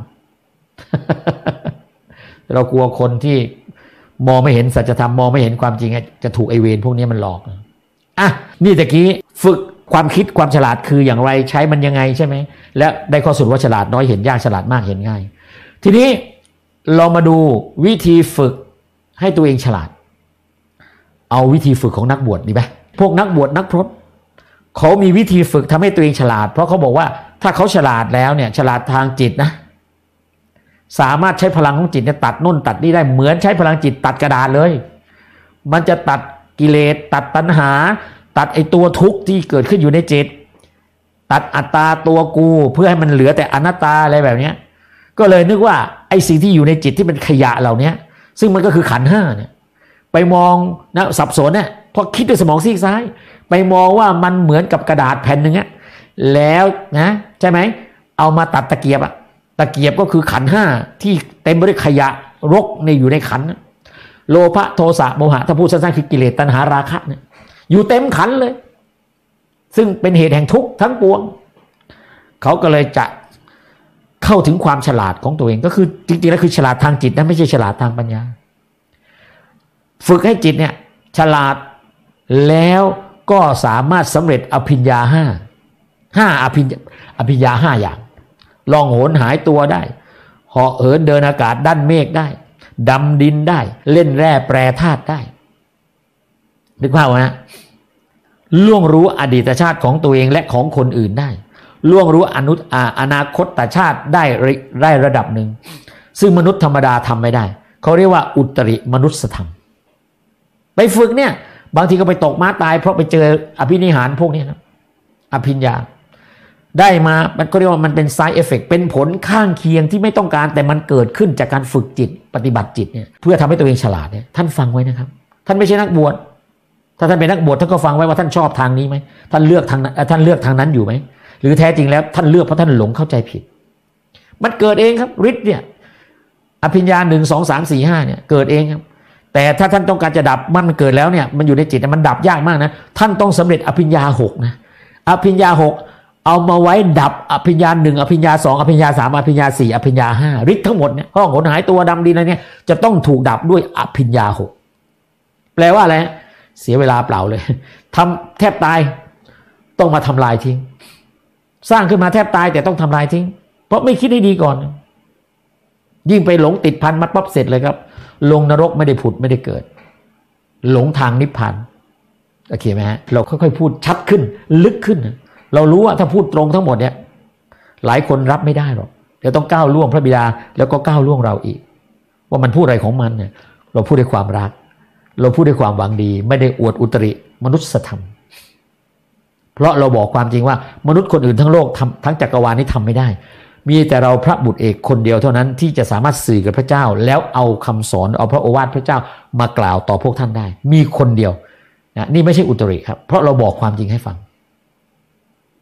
เรากลัวคนที่มองไม่เห็นสัจธรรมมองไม่เห็นความจริงจะถูกไอเวรพวกนี้มันหลอกนี่ตะกี้ฝึกความคิดความฉลาดคืออย่างไรใช้มันยังไงใช่ไหมและได้ข้อสรุปว่าฉลาดน้อยเห็นยากฉลาดมากเห็นง่ายทีนี้เรามาดูวิธีฝึกให้ตัวเองฉลาดเอาวิธีฝึกของนักบวชดีไหมพวกนักบวชนักพรตเขามีวิธีฝึกทำให้ตัวเองฉลาดเพราะเขาบอกว่าถ้าเขาฉลาดแล้วเนี่ยฉลาดทางจิตนะสามารถใช้พลังของจิตเนี่ยตัดนู่นตัดนี่ได้เหมือนใช้พลังจิตตัดกระดาษเลยมันจะตัดกิเลสตัดตัณหาตัดไอตัวทุกข์ที่เกิดขึ้นอยู่ในจิตตัดอัตตาตัวกูเพื่อให้มันเหลือแต่อนัตตาอะไรแบบนี้ก็เลยนึกว่าไอสิ่งที่อยู่ในจิตที่เป็นขยะเหล่านี้ซึ่งมันก็คือขันธ์ห้าเนี่ยไปมองนะสับสนเนี่ยพอคิดด้วยสมองซีกซ้ายไปมองว่ามันเหมือนกับกระดาษแผ่นหนึ่งแล้วนะใช่ไหมเอามาตัดตะเกียบตะเกียบก็คือขันธ์ห้าที่เต็มไปด้วยขยะรกในอยู่ในขันธ์โลภะโทสะโมหะถ้าพูดสั้นๆคือกิเลสตัณหาราคะเนี่ยอยู่เต็มขันธ์เลยซึ่งเป็นเหตุแห่งทุกข์ทั้งปวงเขาก็เลยจะเข้าถึงความฉลาดของตัวเองก็คือจริงๆแล้วคือฉลาดทางจิตนะไม่ใช่ฉลาดทางปัญญาฝึกให้จิตเนี่ยฉลาดแล้วก็สามารถสำเร็จอภิญญาอภิญญา5อย่างล่องหนหายตัวได้เหาะเหินเดินอากาศดั้นเมฆได้ดำดินได้เล่นแร่แปรธาตุได้นึกภาพนะล่วงรู้อดีตชาติของตัวเองและของคนอื่นได้ล่วงรู้อนาคตชาติได้ระดับหนึ่งซึ่งมนุษย์ธรรมดาทำไม่ได้เขาเรียกว่าอุตริมนุสธรรมไปฝึกเนี่ยบางทีก็ไปตกม้าตายเพราะไปเจออภินิหารพวกนี้นะอภิญญาได้มามันก็เรียกว่ามันเป็น side effect เป็นผลข้างเคียงที่ไม่ต้องการแต่มันเกิดขึ้นจากการฝึกจิตปฏิบัติจิตเนี่ยเพื่อทำให้ตัวเองฉลาดเนี่ยท่านฟังไว้นะครับท่านไม่ใช่นักบวชถ้าท่านเป็นนักบวชท่านก็ฟังไว้ว่าท่านชอบทางนี้ไหมท่านเลือกทางนั้นอยู่ไหมหรือแท้จริงแล้วท่านเลือกเพราะท่านหลงเข้าใจผิดมันเกิดเองครับฤทธิ์เนี่ยอภิญญา1 2 3 4 5เนี่ยเกิดเองครับแต่ถ้าท่านต้องการจะดับมันเกิดแล้วเนี่ยมันอยู่ในจิตมันดับยากมากนะท่านต้องสำเร็จอภิญญา6นะอภิญญา6เอามาไว้ดับอภิญญา1อภิญญา2อภิญญา3อภิญญา4อภิญญา5ฤทธิ์ทั้งหมดเนี่ยห้องหนหายตัวดำดินอะไรเนี่ยจะต้องถูกดับด้วยอภิญญา6แปลว่าอะไรเสียเวลาเปล่าเลยทำแทบตายต้องมาทำลายทิ้งสร้างขึ้นมาแทบตายแต่ต้องทำลายทิ้งเพราะไม่คิดให้ดีก่อนยิ่งไปหลงติดพันมัดปั๊บเสร็จเลยครับลงนรกไม่ได้ผุดไม่ได้เกิดหลงทางนิพพานโอเคไหมฮะเราค่อยๆพูดชัดขึ้นลึกขึ้นเรารู้ว่าถ้าพูดตรงทั้งหมดเนี่ยหลายคนรับไม่ได้หรอกเดี๋ยวต้องก้าวล่วงพระบิดาแล้วก็ก้าวล่วงเราอีกว่ามันพูดอะไรของมันเนี่ยเราพูดด้วยความรักเราพูดด้วยความหวังดีไม่ได้อวดอุตริมนุษยธรรมเพราะเราบอกความจริงว่ามนุษย์คนอื่นทั้งโลกทั้งจักรวาลนี้ทำไม่ได้มีแต่เราพระบุตรเอกคนเดียวเท่านั้นที่จะสามารถสื่อกับพระเจ้าแล้วเอาคำสอนเอาพระโอวาทพระเจ้ามากล่าวต่อพวกท่านได้มีคนเดียวนะนี่ไม่ใช่อุตริครับเพราะเราบอกความจริงให้ฟัง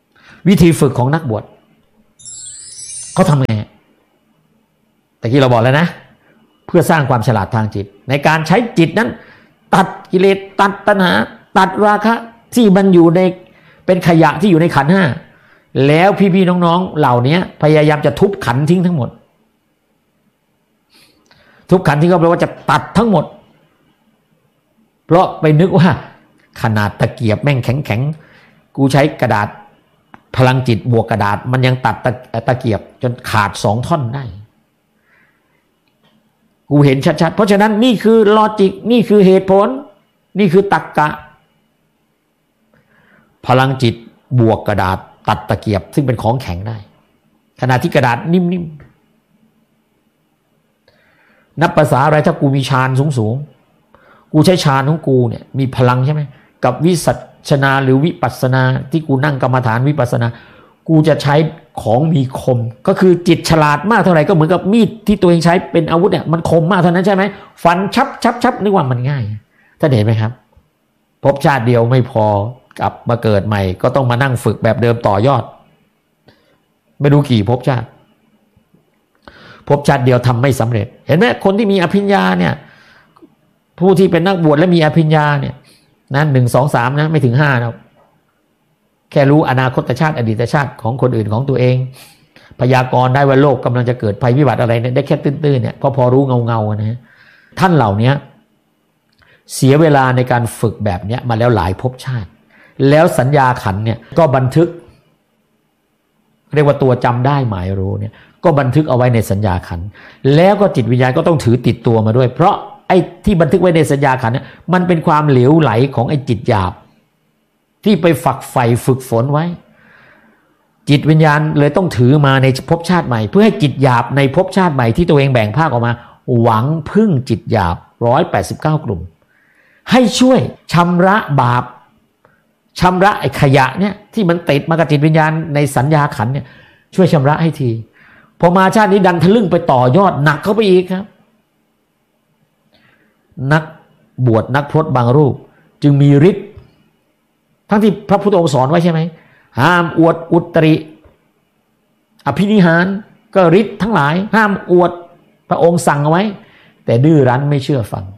วิธีฝึกของนักบวชเขาทำไงแต่ที่เราบอกแล้วนะเพื่อสร้างความฉลาดทางจิตในการใช้จิตนั้นตัดกิเลสตัดตัณหาตัดราคะที่มันอยู่ในเป็นขยะที่อยู่ในขันธ์ห้าแล้วพี่ๆน้องๆเหล่านี้พยายามจะทุบขันธ์ทิ้งทั้งหมดทุบขันธ์ทิ้งก็แปลว่าจะตัดทั้งหมดเพราะไปนึกว่าขนาดตะเกียบแม่งแข็งๆกูใช้กระดาษพลังจิตบวกกระดาษมันยังตัดตะเกียบจนขาด2 ท่อนได้กูเห็นชัดๆเพราะฉะนั้นนี่คือลอจิกนี่คือเหตุผลนี่คือตรรกะพลังจิตบวกกระดาษตัดตะเกียบซึ่งเป็นของแข็งได้ขณะที่กระดาษนิ่มๆนับภาษาอะไรถ้ากูมีฌานสูงๆกูใช้ฌานของกูเนี่ยมีพลังใช่ไหมกับวิสัชนาหรือวิปัสสนาที่กูนั่งกรรมฐานวิปัสสนากูจะใช้ของมีคมก็คือจิตฉลาดมากเท่าไหร่ก็เหมือนกับมีดที่ตัวเองใช้เป็นอาวุธเนี่ยมันคมมากเท่านั้นใช่ไหมฟันชับนึกว่ามันง่ายท่านเห็นไหมครับภพชาติเดียวไม่พอกลับมาเกิดใหม่ก็ต้องมานั่งฝึกแบบเดิมต่อยอดไม่รู้กี่ภพชาติเดียวทำไม่สำเร็จเห็นไหมคนที่มีอภิญญาเนี่ยผู้ที่เป็นนักบวชและมีอภิญญาเนี่ยนะ1 2 3นะไม่ถึง5นะแค่รู้อนาคตชาติอดีตชาติของคนอื่นของตัวเองพยากรณ์ได้ว่าโลกกำลังจะเกิดภัยพิบัติอะไรเนี่ยได้แค่ตื้นๆเนี่ยพอรู้เงานะท่านเหล่านี้เสียเวลาในการฝึกแบบนี้มาแล้วหลายภพชาติแล้วสัญญาขันธ์เนี่ยก็บันทึกเรียกว่าตัวจำได้หมายรู้เนี่ยก็บันทึกเอาไว้ในสัญญาขันธ์แล้วก็จิตวิญญาณก็ต้องถือติดตัวมาด้วยเพราะไอ้ที่บันทึกไว้ในสัญญาขันธ์เนี่ยมันเป็นความเหลวไหลของไอ้จิตหยาบที่ไปฝักใฝ่ฝึกฝนไว้จิตวิญญาณเลยต้องถือมาในภพชาติใหม่เพื่อให้จิตหยาบในภพชาติใหม่ที่ตัวเองแบ่งภาคออกมาหวังพึ่งจิตหยาบ189กลุ่มให้ช่วยชำระบาปชำระไอ้ขยะเนี่ยที่มันติดมากับจิตวิญญาณในสัญญาขันธ์เนี่ยช่วยชำระให้ทีพอมาชาตินี้ดันทะลึ่งไปต่อยอดหนักเข้าไปอีกครับนักบวชนักพรตบางรูปจึงมีฤทธิ์ทั้งที่พระพุทธองค์สอนไว้ใช่ไหมห้ามอวดอุตริอภินิหารก็ฤทธิ์ทั้งหลายห้ามอวดพระองค์สั่งเอาไว้แต่ดื้อรั้นไม่เชื่อฟัง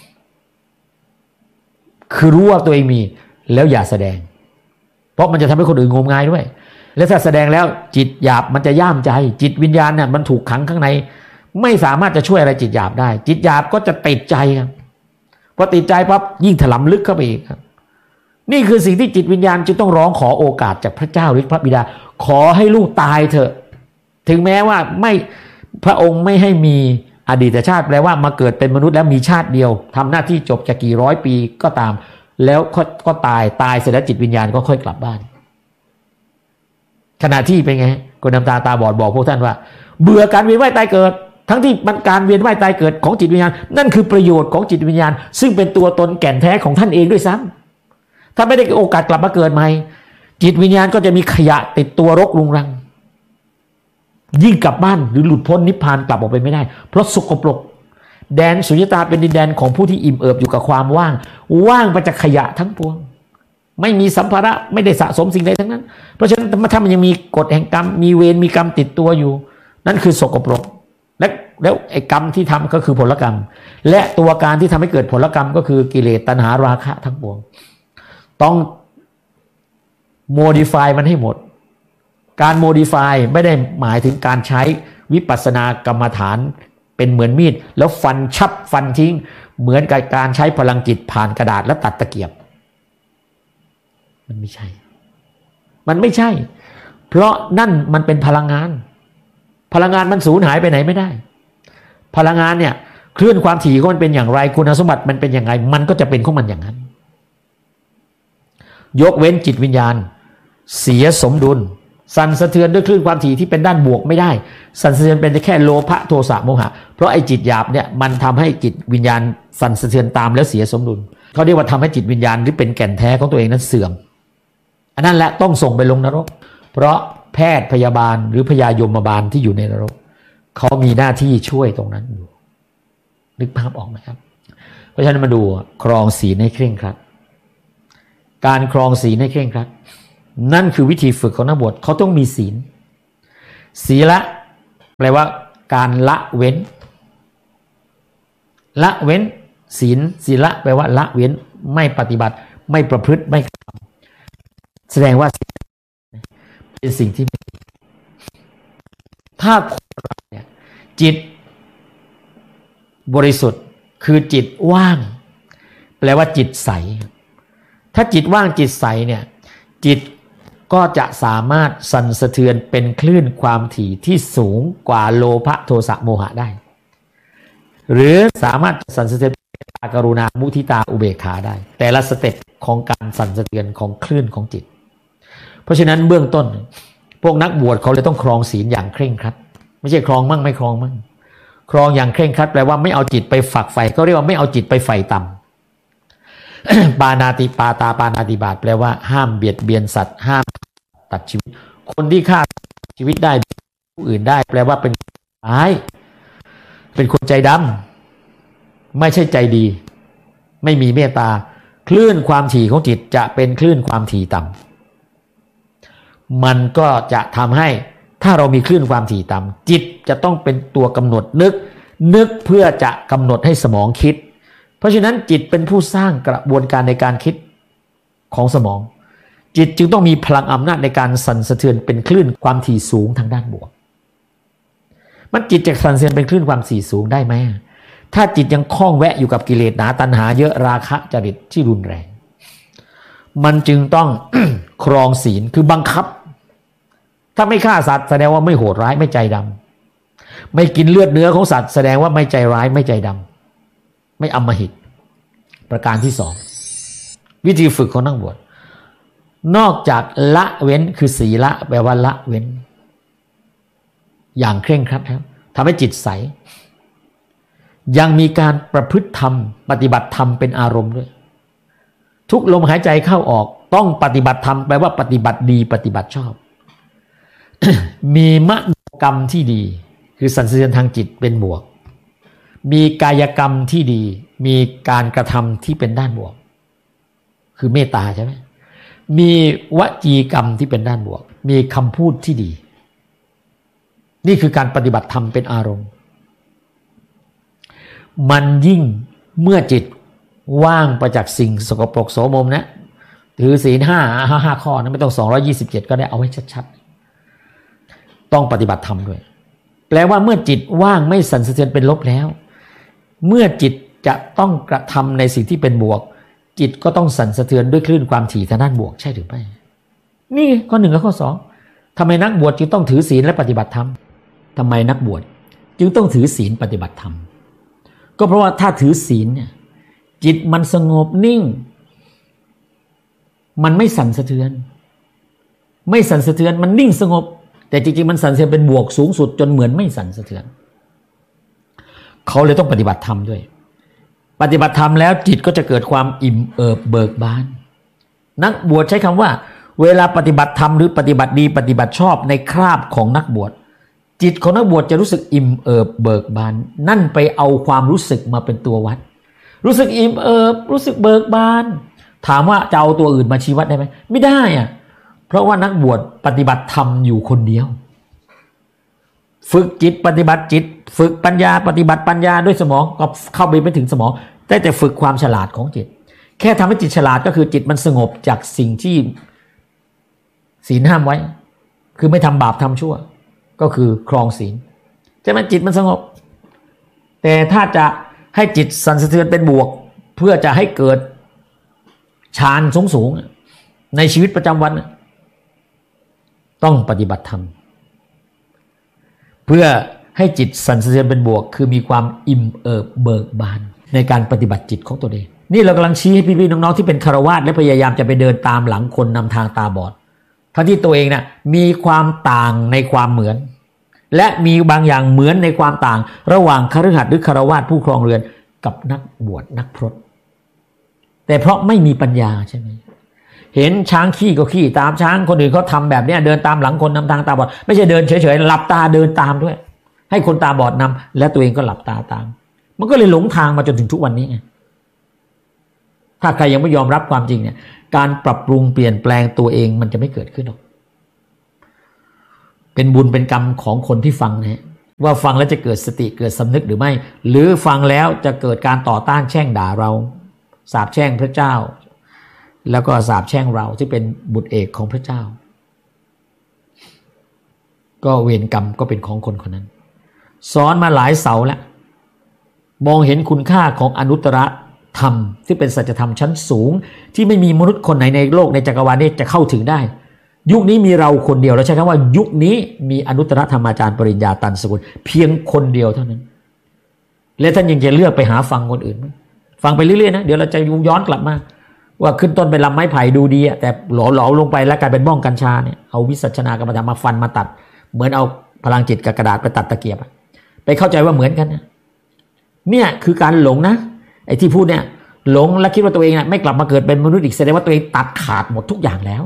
คือรู้ว่าตัวเองมีแล้วอย่าแสดงเพราะมันจะทำให้คนอื่นงมงายด้วยและถ้าแสดงแล้วจิตหยาบมันจะย่ามใจจิตวิญญาณเนี่ยมันถูกขังข้างในไม่สามารถจะช่วยอะไรจิตหยาบได้จิตหยาบก็จะติดใจครับพอติดใจปั๊บยิ่งถลำลึกเข้าไปอีกครับนี่คือสิ่งที่จิตวิญญาณจะต้องร้องขอโอกาสจากพระเจ้าหรือพระบิดาขอให้ลูกตายเถอะถึงแม้ว่าไม่พระองค์ไม่ให้มีอดีตชาติแปลว่ามาเกิดเป็นมนุษย์แล้วมีชาติเดียวทำหน้าที่จบจะกี่ร้อยปีก็ตามแล้วก็ตายเสร็จแล้วจิตวิญญาณก็ค่อยกลับบ้านขณะที่เป็นไงคนน้ำตาบอดบอกพวกท่านว่าเบื่อการเวียนว่ายตายเกิดทั้งที่มันการเวียนว่ายตายเกิดของจิตวิญญาณนั่นคือประโยชน์ของจิตวิญญาณซึ่งเป็นตัวตนแก่นแท้ของท่านเองด้วยซ้ำถ้าไม่ได้โอกาสกลับมาเกิดใหม่จิตวิญญาณก็จะมีขยะติดตัวรกรุงรังยิ่งกลับบ้านหรือหลุดพ้นนิพพานกลับออกไปไม่ได้เพราะสกปรกแดนสุญญตาเป็นดินแดนของผู้ที่อิ่มเอิบอยู่กับความว่างไปจากขยะทั้งปวงไม่มีสัมภาระไม่ได้สะสมสิ่งใดทั้งนั้นเพราะฉะนั้นถ้ามันยังมีกฎแห่งกรรมมีเวรมีกรรมติดตัวอยู่นั่นคือสกปรกแล้วไอ้กรรมที่ทำก็คือผลกรรมและตัวการที่ทำให้เกิดผลกรรมก็คือกิเลสตัณหาราคะทั้งปวงต้อง modify มันให้หมดการ modify ไม่ได้หมายถึงการใช้วิปัสสนากรรมฐานเป็นเหมือนมีดแล้วฟันชับฟันทิ้งเหมือนกับการใช้พลังจิตผ่านกระดาษและตัดตะเกียบมันไม่ใช่เพราะนั่นมันเป็นพลังงานมันสูญหายไปไหนไม่ได้พลังงานเนี่ยคลื่นความถี่ของมันเป็นอย่างไรคุณสมบัติมันเป็นอย่างไรมันก็จะเป็นของมันอย่างนั้นยกเว้นจิตวิญญาณเสียสมดุลสั่นสะเทือนด้วยคลื่นความถี่ที่เป็นด้านบวกไม่ได้สั่นสะเทือนเป็นแค่โลภะโทสะโมหะเพราะไอ้จิตหยาบเนี่ยมันทำให้จิตวิญญาณสั่นสะเทือนตามแล้วเสียสมดุลเขาเรียกว่าทำให้จิตวิญญาณที่เป็นแก่นแท้ของตัวเองนั้นเสื่อมอันนั้นแหละต้องส่งไปลงนรกเพราะแพทย์พยาบาลหรือพยายมบาลที่อยู่ในนรกเขามีหน้าที่ช่วยตรงนั้นอยู่นึกภาพออกไหมครับเพราะฉะนั้นมาดูครองศีลให้เคร่งครัดการครองศีลให้เคร่งครัดนั่นคือวิธีฝึกของนักบวชเขาต้องมีศีลศีละแปลว่าการละเว้นละเว้นศีละแปลว่าละเว้นไม่ปฏิบัติไม่ประพฤติไม่ทำแสดงว่าเป็นสิ่งที่ถ้าคนเราเนี่ยจิตบริสุทธิ์คือจิตว่างแปลว่าจิตใสถ้าจิตว่างจิตใสเนี่ยจิตก็จะสามารถสั่นสะเทือนเป็นคลื่นความถี่ที่สูงกว่าโลภะโทสะโมหะได้หรือสามารถสั่นสะเทือนกรุณามุทิตาอุเบกขาได้แต่ละสเต็ปของการสั่นสะเทือนของคลื่นของจิตเพราะฉะนั้นเบื้องต้นพวกนักบวชเขาเลยต้องครองศีลอย่างเคร่งครัดไม่ใช่ครองมั่งไม่ครองมั่งครองอย่างเคร่งครัดแปลว่าไม่เอาจิตไปฝักใฝ่เขาเรียกว่าไม่เอาจิตไปใฝ่ต่ำ ปานาติปาตาปานาติบาตแปลว่าห้ามเบียดเบียนสัตว์ห้ามตัดชีวิตคนที่ฆ่าชีวิตได้ผู้อื่นได้แปลว่าเป็นร้ายเป็นคนใจดำไม่ใช่ใจดีไม่มีเมตตาคลื่นความถี่ของจิตจะเป็นคลื่นความถี่ต่ำมันก็จะทำให้ถ้าเรามีคลื่นความถี่ต่ำจิตจะต้องเป็นตัวกำหนดนึกเพื่อจะกำหนดให้สมองคิดเพราะฉะนั้นจิตเป็นผู้สร้างกระบวนการในการคิดของสมองจิตจึงต้องมีพลังอำนาจในการสั่นสะเทือนเป็นคลื่นความถี่สูงทางด้านบวกมันจิตจะสั่นสะเทือนเป็นคลื่นความถี่สูงได้ไหมถ้าจิตยังคล้องแวะอยู่กับกิเลสหนาตัณหาเยอะราคะจริตที่รุนแรงมันจึงต้อง ครองศีลคือบังคับถ้าไม่ฆ่าสัตว์แสดงว่าไม่โหดร้ายไม่ใจดำไม่กินเลือดเนื้อของสัตว์แสดงว่าไม่ใจร้ายไม่ใจดำไม่อำมหิตประการที่สองวิธีฝึกของนักบวชนอกจากละเว้นคือศีละแปลว่าละเว้นอย่างเคร่งครัดครับทำให้จิตใสยังมีการประพฤติธรรมปฏิบัติธรรมเป็นอารมณ์ด้วยทุกลมหายใจเข้าออกต้องปฏิบัติธรรมแปลว่าปฏิบัติดีปฏิบัติชอบ มีมโนกรรมที่ดีคือสั่นสะเทือนทางจิตเป็นบวกมีกายกรรมที่ดีมีการกระทำที่เป็นด้านบวกคือเมตตาใช่ไหมมีวจีกรรมที่เป็นด้านบวกมีคำพูดที่ดีนี่คือการปฏิบัติธรรมเป็นอารมณ์มันยิ่งเมื่อจิตว่างประจากสิ่งสกปรกโสมมนะถือศีล5ข้อนะไม่ต้อง227ก็ได้เอาไว้ชัดๆต้องปฏิบัติธรรมด้วยแปลว่าเมื่อจิตว่างไม่สั่นสะเทือนเป็นลบแล้วเมื่อจิตจะต้องกระทำในสิ่งที่เป็นบวกจิตก็ต้องสั่นสะเทือนด้วยคลื่นความถี่ทางด้านบวกใช่หรือไม่นี่ข้อ1และข้อ2ทำไมนักบวชจึงต้องถือศีลและปฏิบัติธรรมทำไมนักบวชจึงต้องถือศีลปฏิบัติธรรมก็เพราะว่าถ้าถือศีลเนี่ยจิตมันสงบนิ่งมันไม่สั่นสะเทือนไม่สั่นสะเทือนมันนิ่งสงบแต่จริงๆมันสั่นสะเทือนเป็นบวกสูงสุดจนเหมือนไม่สั่นสะเทือนเขาเลยต้องปฏิบัติธรรมด้วยปฏิบัติธรรมแล้วจิตก็จะเกิดความอิ่มเอิบเบิกบานนักบวชใช้คำว่าเวลาปฏิบัติธรรมหรือปฏิบัติดีปฏิบัติชอบในคราบของนักบวชจิตของนักบวชจะรู้สึกอิ่มเอิบเบิกบานนั่นไปเอาความรู้สึกมาเป็นตัววัดรู้สึกอิ่มเอิบรู้สึกเบิกบานถามว่าจะเอาตัวอื่นมาชี้วัดได้ไหมไม่ได้อะเพราะว่านักบวชปฏิบัติธรรมอยู่คนเดียวฝึกจิตปฏิบัติจิตฝึกปัญญาปฏิบัติปัญญาด้วยสมองก็เข้าไปไม่ถึงสมองแต่ฝึกความฉลาดของจิตแค่ทำให้จิตฉลาดก็คือจิตมันสงบจากสิ่งที่ศีลห้ามไว้คือไม่ทำบาปทำชั่วก็คือครองศีลใช่ไหมจิตมันสงบแต่ถ้าจะให้จิตสั่นสะเทือนเป็นบวกเพื่อจะให้เกิดฌานสูงในชีวิตประจำวันต้องปฏิบัติธรรมเพื่อให้จิตสั่นสะเทือนเป็นบวกคือมีความอิ่มเอิบเบิกบานในการปฏิบัติจิตของตัวเองนี่เรากำลังชี้ให้พี่ๆน้องๆที่เป็นฆราวาสและพยายามจะไปเดินตามหลังคนนำทางตาบอดทั้งที่ตัวเองมีความต่างในความเหมือนและมีบางอย่างเหมือนในความต่างระหว่างคฤหัสถ์หรือฆราวาสผู้ครองเรือนกับนักบวชนักพรตแต่เพราะไม่มีปัญญาใช่ไหมเห็นช้างขี้ก็ขี้ตามช้างคนอื่นเขาทำแบบนี้เดินตามหลังคนนำทางตาบอดไม่ใช่เดินเฉยๆหลับตาเดินตามด้วยให้คนตาบอดนำและตัวเองก็หลับตาตามมันก็เลยหลงทางมาจนถึงทุกวันนี้ไงถ้าใครยังไม่ยอมรับความจริงเนี่ยการปรับปรุงเปลี่ยนแปลงตัวเองมันจะไม่เกิดขึ้นหรอกเป็นบุญเป็นกรรมของคนที่ฟังนะว่าฟังแล้วจะเกิดสติเกิดสำนึกหรือไม่หรือฟังแล้วจะเกิดการต่อต้านแช่งด่าเราสาปแช่งพระเจ้าแล้วก็สาปแช่งเราที่เป็นบุตรเอกของพระเจ้าก็เวรกรรมก็เป็นของคนคนนั้นสอนมาหลายเสาแล้วมองเห็นคุณค่าของอนุตตรธรรมที่เป็นสัจธรรมชั้นสูงที่ไม่มีมนุษย์คนไหนในโลกในจักรวาลนี้จะเข้าถึงได้ยุคนี้มีเราคนเดียวเราใช้คำว่ายุคนี้มีอนุตตรธรรมาจารย์ปริญญาตันสกุลเพียงคนเดียวเท่านั้นและท่านยังจะเลือกไปหาฟังคนอื่นฟังไปเรื่อยๆนะเดี๋ยวเราจะย้อนกลับมาว่าขึ้นต้นเป็นลำไม้ไผ่ดูดีแต่หลอลงไปแล้วกลายเป็นบ้องกัญชาเนี่ยเอาวิสัชนากรรมฐานมาฟันมาตัดเหมือนเอาพลังจิตกับกระดาษไปตัดตะเกียบไปเข้าใจว่าเหมือนกันนะเนี่ยคือการหลงนะไอ้ที่พูดเนี่ยหลงและคิดว่าตัวเองไม่กลับมาเกิดเป็นมนุษย์อีกแสดงว่าตัวเองตัดขาดหมดทุกอย่างแล้ว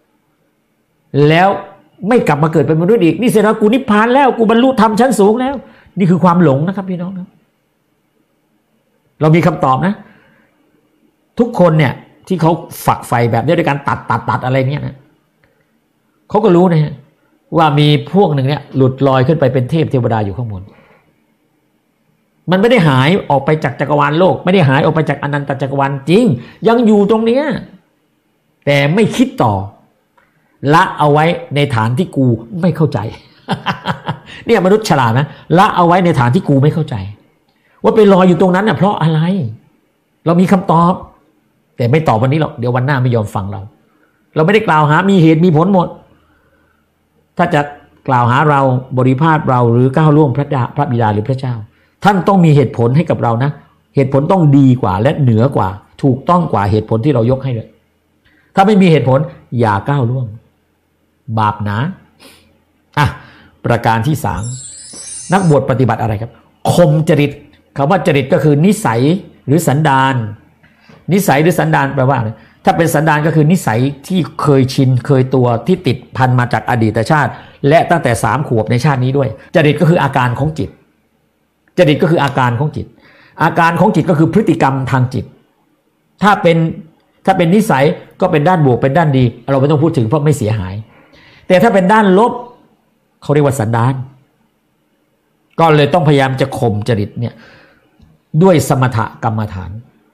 ไม่กลับมาเกิดเป็นมนุษย์อีกนี่แสดงว่ากูนิพพานแล้วกูบรรลุธรรมชั้นสูงแล้วนี่คือความหลงนะครับพี่น้องครับเรามีคำตอบนะทุกคนเนี่ยที่เขาฝักใฝ่แบบนี้ด้วยการตัดอะไรเนี่ยนะเขาก็รู้นะฮะว่ามีพวกหนึ่งเนี่ยหลุดลอยขึ้นไปเป็นเทพเทวดาอยู่ข้างบนมันไม่ได้หายออกไปจากจักรวาลโลกไม่ได้หายออกไปจากอนันตจักรวาลจริงยังอยู่ตรงเนี้ยแต่ไม่คิดต่อละเอาไว้ในฐานที่กูไม่เข้าใจ เนี่ยมนุษย์ฉลาดนะละเอาไว้ในฐานที่กูไม่เข้าใจว่าไปลอยอยู่ตรงนั้นน่ะเพราะอะไรเรามีคำตอบแต่ไม่ตอบวันนี้หรอกเดี๋ยววันหน้าไม่ยอมฟังเราไม่ได้กล่าวหามีเหตุมีผลหมดถ้าจะกล่าวหาเราบริพาทเราหรือก้าวล่วงพระบิดาหรือพระเจ้าท่านต้องมีเหตุผลให้กับเรานะเหตุผลต้องดีกว่าและเหนือกว่าถูกต้องกว่าเหตุผลที่เรายกให้เลยถ้าไม่มีเหตุผลอย่าก้าวล่วงบาปหนาประการที่3นักบวชปฏิบัติอะไรครับข่มจริตคำว่าจริตก็คือนิสัยหรือสันดานนิสัยหรือสันดานแปลว่าอะไรถ้าเป็นสันดานก็คือนิสัยที่เคยชินเคยตัวที่ติดพันมาจากอดีตชาติและตั้งแต่3 ขวบในชาตินี้ด้วยจริตก็คืออาการของจิตจริตก็คืออาการของจิตอาการของจิตก็คือพฤติกรรมทางจิตถ้าเป็นนิสัยก็เป็นด้านบวกเป็นด้านดีเราไม่ต้องพูดถึงเพราะไม่เสียหายแต่ถ้าเป็นด้านลบเขาเรียกว่าสันดานก็เลยต้องพยายามจะข่มจริตเนี่ยด้วยสมถกรรมฐาน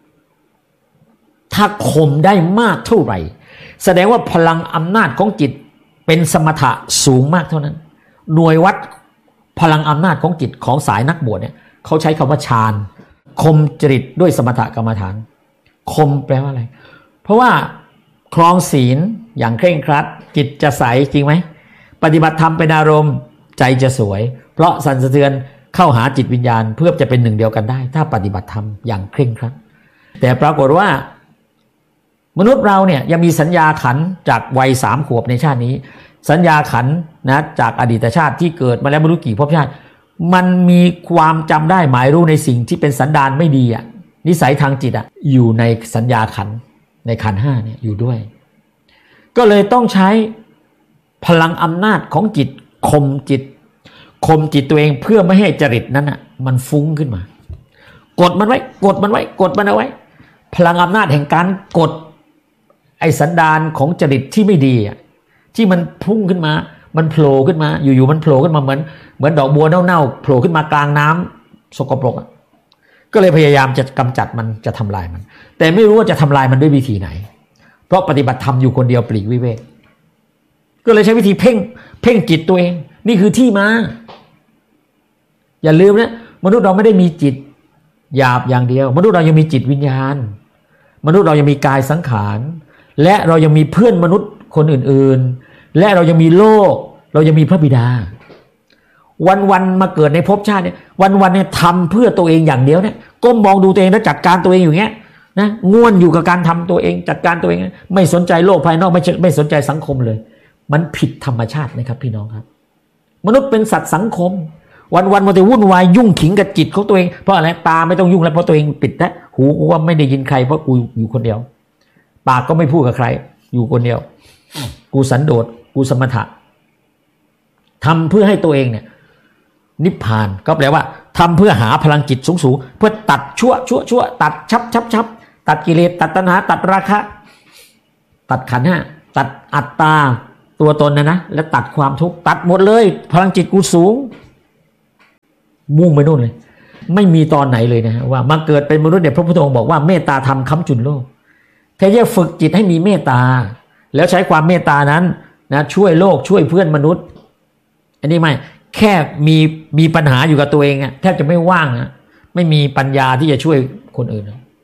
ถ้าข่มได้มากเท่าไหร่แสดงว่าพลังอำนาจของจิตเป็นสมถะสูงมากเท่านั้นหน่วยวัดพลังอำนาจของจิตของสายนักบวชเนี่ยเขาใช้คำว่าฌานข่มจริตด้วยสมถกรรมฐานข่มแปลว่าอะไรเพราะว่าครองศีลอย่างเคร่งครัดจิตจะใสจริงไหมปฏิบัติธรรมเป็นอารมณ์ใจจะสวยเพราะสั่นสะเทือนเข้าหาจิตวิญญาณเพื่อจะเป็นหนึ่งเดียวกันได้ถ้าปฏิบัติธรรมอย่างเคร่งครัดแต่ปรากฏว่ามนุษย์เราเนี่ยยังมีสัญญาขันจากวัย3 ขวบในชาตินี้สัญญาขันนะจากอดีตชาติที่เกิดมาแล้วไม่รู้กี่ภพชาติมันมีความจำได้หมายรู้ในสิ่งที่เป็นสันดานไม่ดีนิสัยทางจิตอยู่ในสัญญาขันในขันธ์5เนี่ยอยู่ด้วยก็เลยต้องใช้พลังอำนาจของจิตข่มจิตตัวเองเพื่อไม่ให้จริตนั้นมันฟุ้งขึ้นมากดมันไว้กดมันเอาไว้พลังอำนาจแห่งการกดไอ้สันดานของจริตที่ไม่ดีที่มันพุ่งขึ้นมามันโผล่ขึ้นมาอยู่ๆมันโผล่ขึ้นมาเหมือนดอกบัวเน่าๆโผล่ขึ้นมากลางน้ำสกปรกก็เลยพยายามจะกำจัดมันจะทำลายมันแต่ไม่รู้ว่าจะทำลายมันด้วยวิธีไหนเพราะปฏิบัติธรรมอยู่คนเดียวปลีกวิเวกก็เลยใช้วิธีเพ่งจิตตัวเองนี่คือที่มาอย่าลืมนะมนุษย์เราไม่ได้มีจิตหยาบอย่างเดียวมนุษย์เรายังมีจิตวิญญาณมนุษย์เรายังมีกายสังขารและเรายังมีเพื่อนมนุษย์คนอื่นๆและเรายังมีโลกเรายังมีพระบิดาวันๆมาเกิดในภพชาติเนี่ยวันๆเนี่ยทำเพื่อตัวเองอย่างเดียวเนี่ยก้มมองดูตัวเองแล้วจัดการตัวเองอยู่เงี้ยนะง่วนอยู่กับการทำตัวเองจัดการตัวเองไม่สนใจโลกภายนอกไม่สนใจสังคมเลยมันผิดธรรมชาตินะครับพี่น้องครับมนุษย์เป็นสัตว์สังคมวันๆมันจะวุ่นวายยุ่งขิงกับจิตของตัวเองเพราะอะไรตาไม่ต้องยุ่งแล้วเพราะตัวเองปิดแล้วหูกูว่าไม่ได้ยินใครเพราะกูอยู่คนเดียวปากก็ไม่พูดกับใครอยู่คนเดียวกูสันโดษกูสมถะทำเพื่อให้ตัวเองเนี่ยนิพพานก็แปลว่าทำเพื่อหาพลังจิตสูงๆเพื่อตัดชั่วตัดชับตัดกิเลสตัดตัณหาตัดราคะตัดขันธ์ห้าตัดอัตตาตัวตนนะแล้วตัดความทุกข์ตัดหมดเลยพลังจิตกูสูงมุ่งไปนู่นเลยไม่มีตอนไหนเลยนะว่ามาเกิดเป็นมนุษย์เนี่ยพระพุทธองค์บอกว่าเมตตาธรรมค้ำจุนโลกแท้จะฝึกจิตให้มีเมตตาแล้วใช้ความเมตตานั้นนะช่วยโลกช่วยเพื่อนมนุษย์อันนี้ไม่แค่มีปัญหาอยู่กับตัวเองอะแทบจะไม่ว่างนะไม่มีปัญญาที่จะช่วยคนอื่น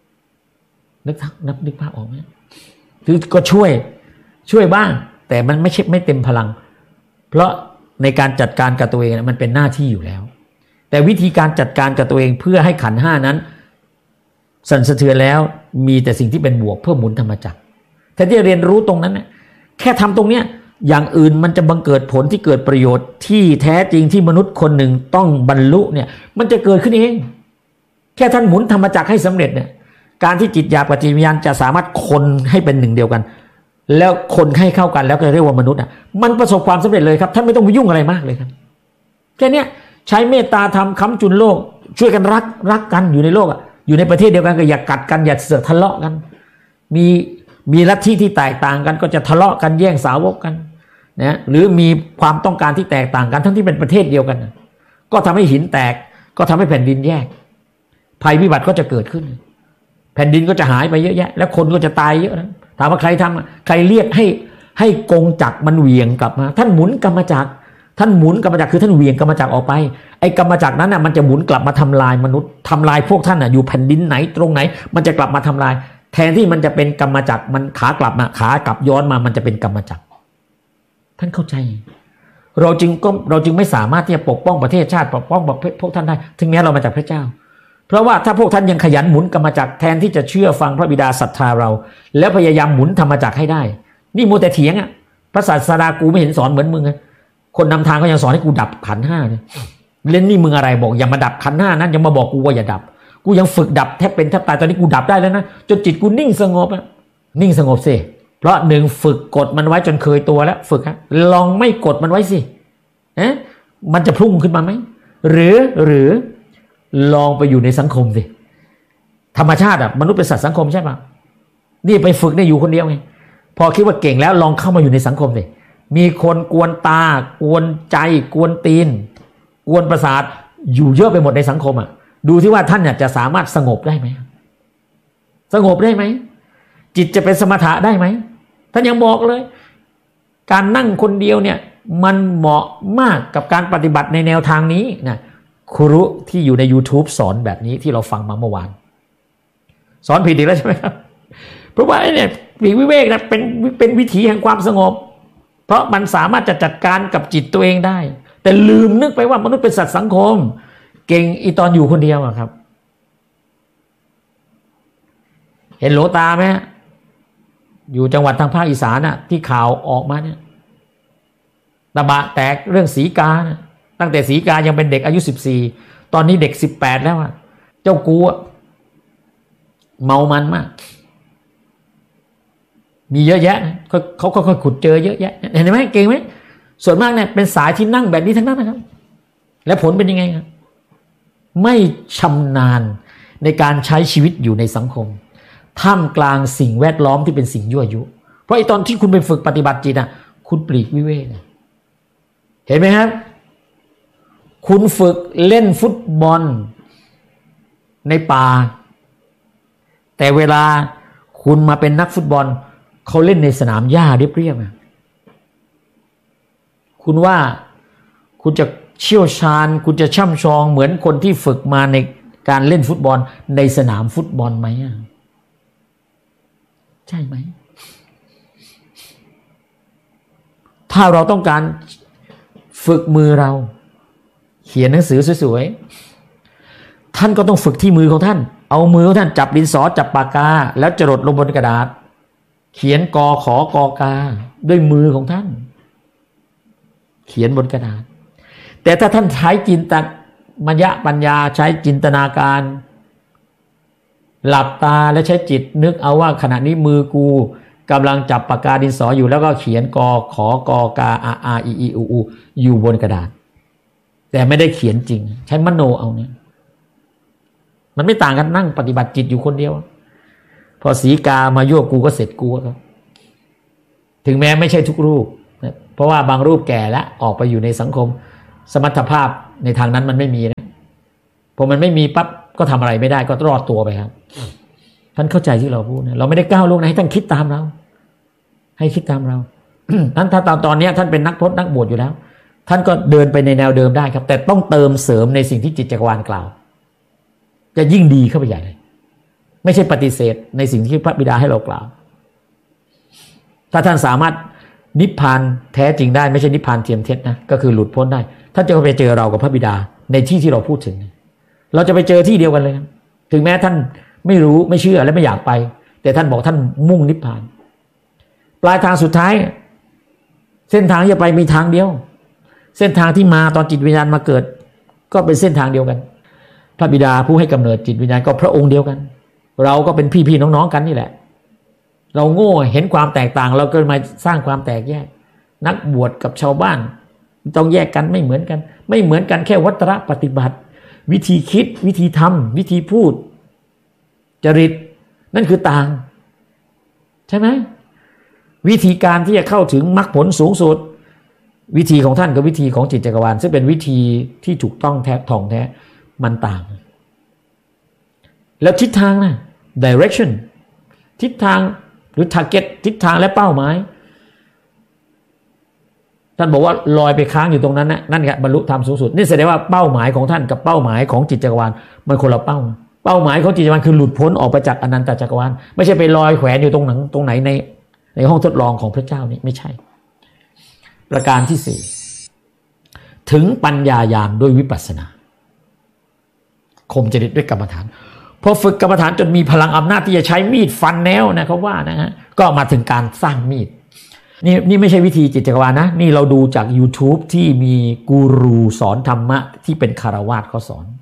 นึกภาพออกไหมคือก็ช่วยบ้างแต่มันไม่เต็มพลังเพราะในการจัดการกับตัวเองมันเป็นหน้าที่อยู่แล้วแต่วิธีการจัดการกับตัวเองเพื่อให้ขันธ์ห้านั้นสั่นสะเทือนแล้วมีแต่สิ่งที่เป็นบวกเพื่อหมุนธรรมจักรแทนที่จะเรียนรู้ตรงนั้นเนี่ยแค่ทำตรงเนี้ยอย่างอื่นมันจะบังเกิดผลที่เกิดประโยชน์ที่แท้จริงที่มนุษย์คนหนึ่งต้องบรรลุเนี่ยมันจะเกิดขึ้นเองแค่ท่านหมุนธรรมจักรให้สำเร็จเนี่ยการที่จิตหยาบกับจิตวิญญาณจะสามารถคนให้เป็นหนึ่งเดียวกันแล้วคนให้เข้ากันแล้วก็เรียกว่ามนุษย์มันประสบความสำเร็จเลยครับท่านไม่ต้องไปยุ่งอะไรมากเลยครับแค่นี้ใช้เมตตาธรรมค้ำจุนโลกช่วยกันรักกันอยู่ในโลกอยู่ในประเทศเดียวกันก็อย่ากัดกันอย่าเสือกทะเลาะกันมีลัทธิที่แตกต่างกันก็จะทะเลาะกันแย่งสาวกกันนะหรือมีความต้องการที่แตกต่างกันทั้งที่เป็นประเทศเดียวกันก็ทำให้หินแตกก็ทำให้แผ่นดินแยกภัยพิบัติก็จะเกิดขึ้นแผ่นดินก็จะหายไปเยอะแยะและคนก็จะตายเยอะนะถามว่าใครทำใครเรียกให้กงจักรมันเหวี่ยงกลับมาท่านหมุนกรรมจักรท่านหมุนกรรมจักรคือท่านเหวี่ยงกรรมจักรออกไปไอ้กรรมจักรนั้นมันจะหมุนกลับมาทำลายมนุษย์ทำลายพวกท่านอยู่แผ่นดินไหนตรงไหนมันจะกลับมาทำลายแทนที่มันจะเป็นกรรมจักรมันขากลับย้อนมามันจะเป็นกรรมจักรท่านเข้าใจเราจึงไม่สามารถที่จะปกป้องประเทศชาติปกป้องพวกท่านได้ถึงแม้เรามาจากพระเจ้าเพราะว่าถ้าพวกท่านยังขยันหมุนกรรมจักรแทนที่จะเชื่อฟังพระบิดาศรัทธาเราแล้วพยายามหมุนธรรมจักรให้ได้นี่มัวแต่เถียงพระศาสดากูไม่เห็นสอนเหมือนมึงคนนำทางก็ยังสอนให้กูดับขันธ์ห้าเนี่ยเล่นนี่มึงอะไรบอกอย่ามาดับขันธ์ห้านั้นอย่ามาบอกกูว่าอย่าดับกูยังฝึกดับแทบเป็นแทบตายตอนนี้กูดับได้แล้วนะจนจิตกูนิ่งสงบนิ่งสงบสิเพราะหนึ่งฝึกกดมันไว้จนเคยตัวแล้วฝึกลองไม่กดมันไว้สิมันจะพุ่งขึ้นมาไหมหรือลองไปอยู่ในสังคมสิธรรมชาติมนุษย์เป็นสัตว์สังคมใช่ป่ะนี่ไปฝึกได้อยู่คนเดียวไงพอคิดว่าเก่งแล้วลองเข้ามาอยู่ในสังคมสิมีคนกวนตากวนใจกวนตีนกวนประสาทอยู่เยอะไปหมดในสังคมดูที่ว่าท่านจะสามารถสงบได้ไหมสงบได้ไหมจิตจะเป็นสมถะได้ไหมท่านยังบอกเลยการนั่งคนเดียวเนี่ยมันเหมาะมากกับการปฏิบัติในแนวทางนี้นะครูที่อยู่ใน YouTube สอนแบบนี้ที่เราฟังมาเมื่อวานสอนผิดอีกแล้วใช่ไหมครับเพราะว่าเนี่ยปีกวิเวกนะเป็นวิถีแห่งความสงบเพราะมันสามารถจะจัดการกับจิตตัวเองได้แต่ลืมนึกไปว่ามนุษย์เป็นสัตว์สังคมเก่งอีตอนอยู่คนเดียวครับเห็นโหลตาไหมอยู่จังหวัดทางภาคอีสานที่ข่าวออกมาเนี่ยตะบะแตกเรื่องสีกาตั้งแต่สีกายังเป็นเด็กอายุ14ตอนนี้เด็ก18แล้วเจ้ากูเมามันมากมีเยอะแยะเขาค่อยๆขุดเจอเยอะแยะเห็นไหมเก่งไหมส่วนมากเนี่ยเป็นสายที่นั่งแบบนี้ทั้งนั้นนะครับและผลเป็นยังไงครับไม่ชำนาญในการใช้ชีวิตอยู่ในสังคมท่ามกลางสิ่งแวดล้อมที่เป็นสิ่งยั่วยุเพราะไอ้ตอนที่คุณไปฝึกปฏิบัติจิตคุณปลีกวิเวกเห็นไหมครับคุณฝึกเล่นฟุตบอลในป่าแต่เวลาคุณมาเป็นนักฟุตบอลเขาเล่นในสนามหญ้าเรียบๆคุณว่าคุณจะเชี่ยวชาญคุณจะช่ำชองเหมือนคนที่ฝึกมาในการเล่นฟุตบอลในสนามฟุตบอลไหมใช่ไหมถ้าเราต้องการฝึกมือเราเขียนหนังสือสวยๆท่านก็ต้องฝึกที่มือของท่านเอามือของท่านจับดินสอจับปากกาแล้วจรดลงบนกระดาษเขียนกอขอกอกาด้วยมือของท่านเขียนบนกระดาษแต่ถ้าท่านใช้จินตมยปัญญาใช้จินตนาการหลับตาและใช้จิตนึกเอาว่าขณะนี้มือกูกำลังจับปากกาดินสออยู่แล้วก็เขียนกอขอกอกาอาอีอีอูอยู่บนกระดาษแต่ไม่ได้เขียนจริงใช้มโนเอาเนี่ยมันไม่ต่างกันนั่งปฏิบัติจิตอยู่คนเดียวพพอสีกามายั่วกูก็เสร็จกูครับถึงแม้ไม่ใช่ทุกรูปเพราะว่าบางรูปแก่แล้วออกไปอยู่ในสังคมสมรรถภาพในทางนั้นมันไม่มีนะพอมันไม่มีปั๊บก็ทำอะไรไม่ได้ก็รอดตัวไปครับท่านเข้าใจที่เราพูดนะเราไม่ได้ก้าวล่วงนะให้ท่านคิดตามเราให้คิดตามเรา นั้นถ้าตอนนี้ท่านเป็นนักพจน์นักบวชอยู่แล้วท่านก็เดินไปในแนวเดิมได้ครับแต่ต้องเติมเสริมในสิ่งที่จิตจักรวาลกล่าวจะยิ่งดีเข้าไปใหญ่เลยไม่ใช่ปฏิเสธในสิ่งที่พระบิดาให้เรากล่าวถ้าท่านสามารถนิพพานแท้จริงได้ไม่ใช่นิพพานเทียมเท็จนะก็คือหลุดพ้นได้ท่านจะไปเจอเรากับพระบิดาในที่เราพูดถึงเราจะไปเจอที่เดียวกันเลยถึงแม้ท่านไม่รู้ไม่เชื่อและไม่อยากไปแต่ท่านบอกท่านมุ่งนิพพานปลายทางสุดท้ายเส้นทางจะไปมีทางเดียวเส้นทางที่มาตอนจิตวิญญาณมาเกิดก็เป็นเส้นทางเดียวกันพระบิดาผู้ให้กำเนิดจิตวิญญาณก็พระองค์เดียวกันเราก็เป็นพี่ๆน้องๆกันนี่แหละเราโง่เห็นความแตกต่างเราก็มาสร้างความแตกแยกนักบวชกับชาวบ้านต้องแยกกันไม่เหมือนกันแค่วัตรปฏิบัติวิธีคิดวิธีทำวิธีพูดจริตนั่นคือต่างใช่ไหมวิธีการที่จะเข้าถึงมรรคผลสูงสุดวิธีของท่านกับวิธีของจิตจักรวาลซึ่งเป็นวิธีที่ถูกต้องแท้ท่องแท้มันต่างแล้วทิศทางนะ direction ทิศทางหรือ target ทิศทางและเป้าหมายท่านบอกว่าลอยไปค้างอยู่ตรงนั้นนะนั่นแหละบรรลุธรรมสูงสุดนี่แสดงว่าเป้าหมายของท่านกับเป้าหมายของจิตจักรวาลมันคนละเป้าหมายของจิตจักรวาลคือหลุดพ้นออกไปจากอนันตจักรวาลไม่ใช่ไปลอยแขวนอยู่ตรงไหนในห้องทดลองของพระเจ้านี่ไม่ใช่ประการที่สี่ถึงปัญญาญาณด้วยวิปัสสนาข่มจริตด้วยกรรมฐานพอฝึกกรรมฐานจนมีพลังอำนาจที่จะใช้มีดฟันแนวนะเขาว่านะฮะก็มาถึงการสร้างมีดนี่ไม่ใช่วิธีจิตจักรวาลนะนี่เราดูจาก YouTube ที่มีกูรูสอนธรรมะที่เป็นคฤหัสถ์เขาสอน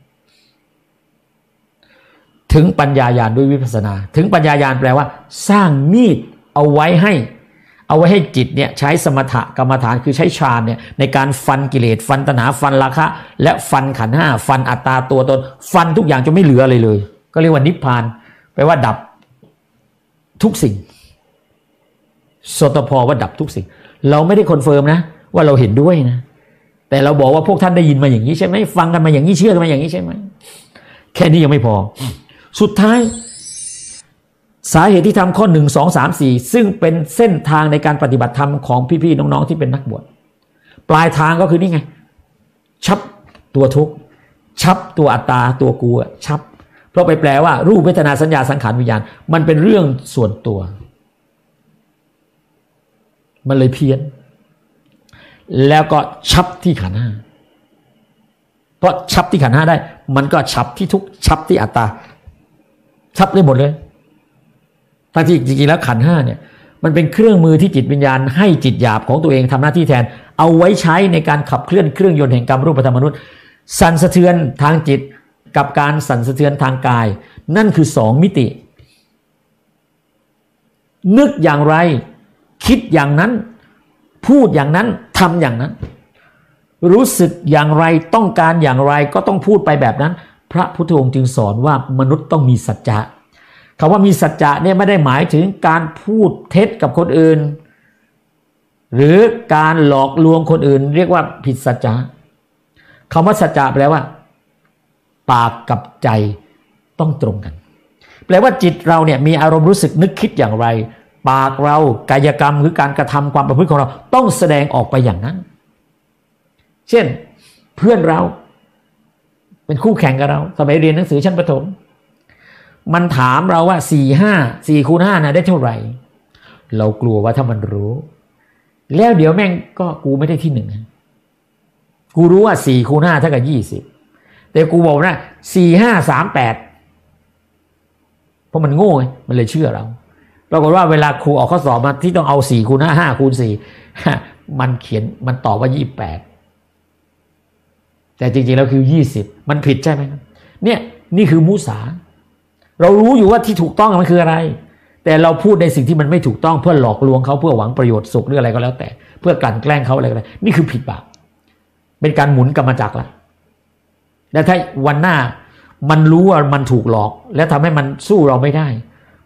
ถึงปัญญาญาณด้วยวิปัสสนาถึงปัญญาญาณแปลว่าสร้างมีดเอาไว้ให้จิตเนี่ยใช้สมถกรรมฐานคือใช้ฌานเนี่ยในการฟันกิเลสฟันตัณหาฟันราคะและฟันขันธ์ห้าฟันอัตตาตัวตนฟันทุกอย่างจนไม่เหลืออะไรเลยก็เรียกว่านิพพานแปลว่าดับทุกสิ่งสตพว่าดับทุกสิ่งเราไม่ได้คอนเฟิร์มนะว่าเราเห็นด้วยนะแต่เราบอกว่าพวกท่านได้ยินมาอย่างนี้ใช่ไหมฟังกันมาอย่างนี้เชื่อกันมาอย่างนี้ใช่ไหมแค่นี้ยังไม่พอสุดท้ายสาเหตุที่ทำข้อ1 2 3 4ซึ่งเป็นเส้นทางในการปฏิบัติธรรมของพี่ๆน้องๆที่เป็นนักบวชปลายทางก็คือนี่ไงชับตัวทุกข์ชับตัวอัตตาตัวกูชับเพราะไปแปลว่ารูปเวทนาสัญญาสังขารวิญญาณมันเป็นเรื่องส่วนตัวมันเลยเพี้ยนแล้วก็ชับที่ขันธ์ห้าเพราะชับที่ขันธ์ห้าได้มันก็ชับที่ทุกข์ชับที่อัตตาชับได้หมดเลยทั้งที่จริงๆแล้วขันธ์ห้าเนี่ยมันเป็นเครื่องมือที่จิตวิญญาณให้จิตหยาบของตัวเองทำหน้าที่แทนเอาไว้ใช้ในการขับเคลื่อนเครื่องยนต์แห่งกรรมรูปธรรมมนุษย์สั่นสะเทือนทางจิตกับการสั่นสะเทือนทางกายนั่นคือ2 มิตินึกอย่างไรคิดอย่างนั้นพูดอย่างนั้นทำอย่างนั้นรู้สึกอย่างไรต้องการอย่างไรก็ต้องพูดไปแบบนั้นพระพุทธองค์จึงสอนว่ามนุษย์ต้องมีสัจจะคำว่ามีสัจจะเนี่ยไม่ได้หมายถึงการพูดเท็จกับคนอื่นหรือการหลอกลวงคนอื่นเรียกว่าผิดสัจจะคำว่าสัจจะแปลว่าปากกับใจต้องตรงกันแปลว่าจิตเราเนี่ยมีอารมณ์รู้สึกนึกคิดอย่างไรปากเรากายกรรมหรือการกระทำความประพฤติของเราต้องแสดงออกไปอย่างนั้นเช่นเพื่อนเราเป็นคู่แข่งกับเราสมัยเรียนหนังสือชั้นประถมมันถามเราว่า4 คูณ 5นะได้เท่าไหร่เรากลัวว่าถ้ามันรู้แล้วเดี๋ยวแม่งก็กูไม่ได้ที่1กูรู้ว่า4 คูณ 5เท่ากับ20แต่กูบอกนะ4 5 3 8เพราะมันโง่มันเลยเชื่อเราปรากฏว่าเวลาครูออกข้อสอบมาที่ต้องเอา4 คูณ 5 5 คูณ 4มันเขียนมันตอบว่า28แต่จริงๆแล้วคือ20มันผิดใช่ไหมเนี่ยนี่คือมุสาเรารู้อยู่ว่าที่ถูกต้องมันคืออะไรแต่เราพูดในสิ่งที่มันไม่ถูกต้องเพื่อหลอกลวงเขาเพื่อหวังประโยชน์สุขหรืออะไรก็แล้วแต่เพื่อกลั่นแกล้งเขาอะไรก็ได้นี่คือผิดบาปเป็นการหมุนกรรมจักรละและถ้าวันหน้ามันรู้ว่ามันถูกหลอกและทำให้มันสู้เราไม่ได้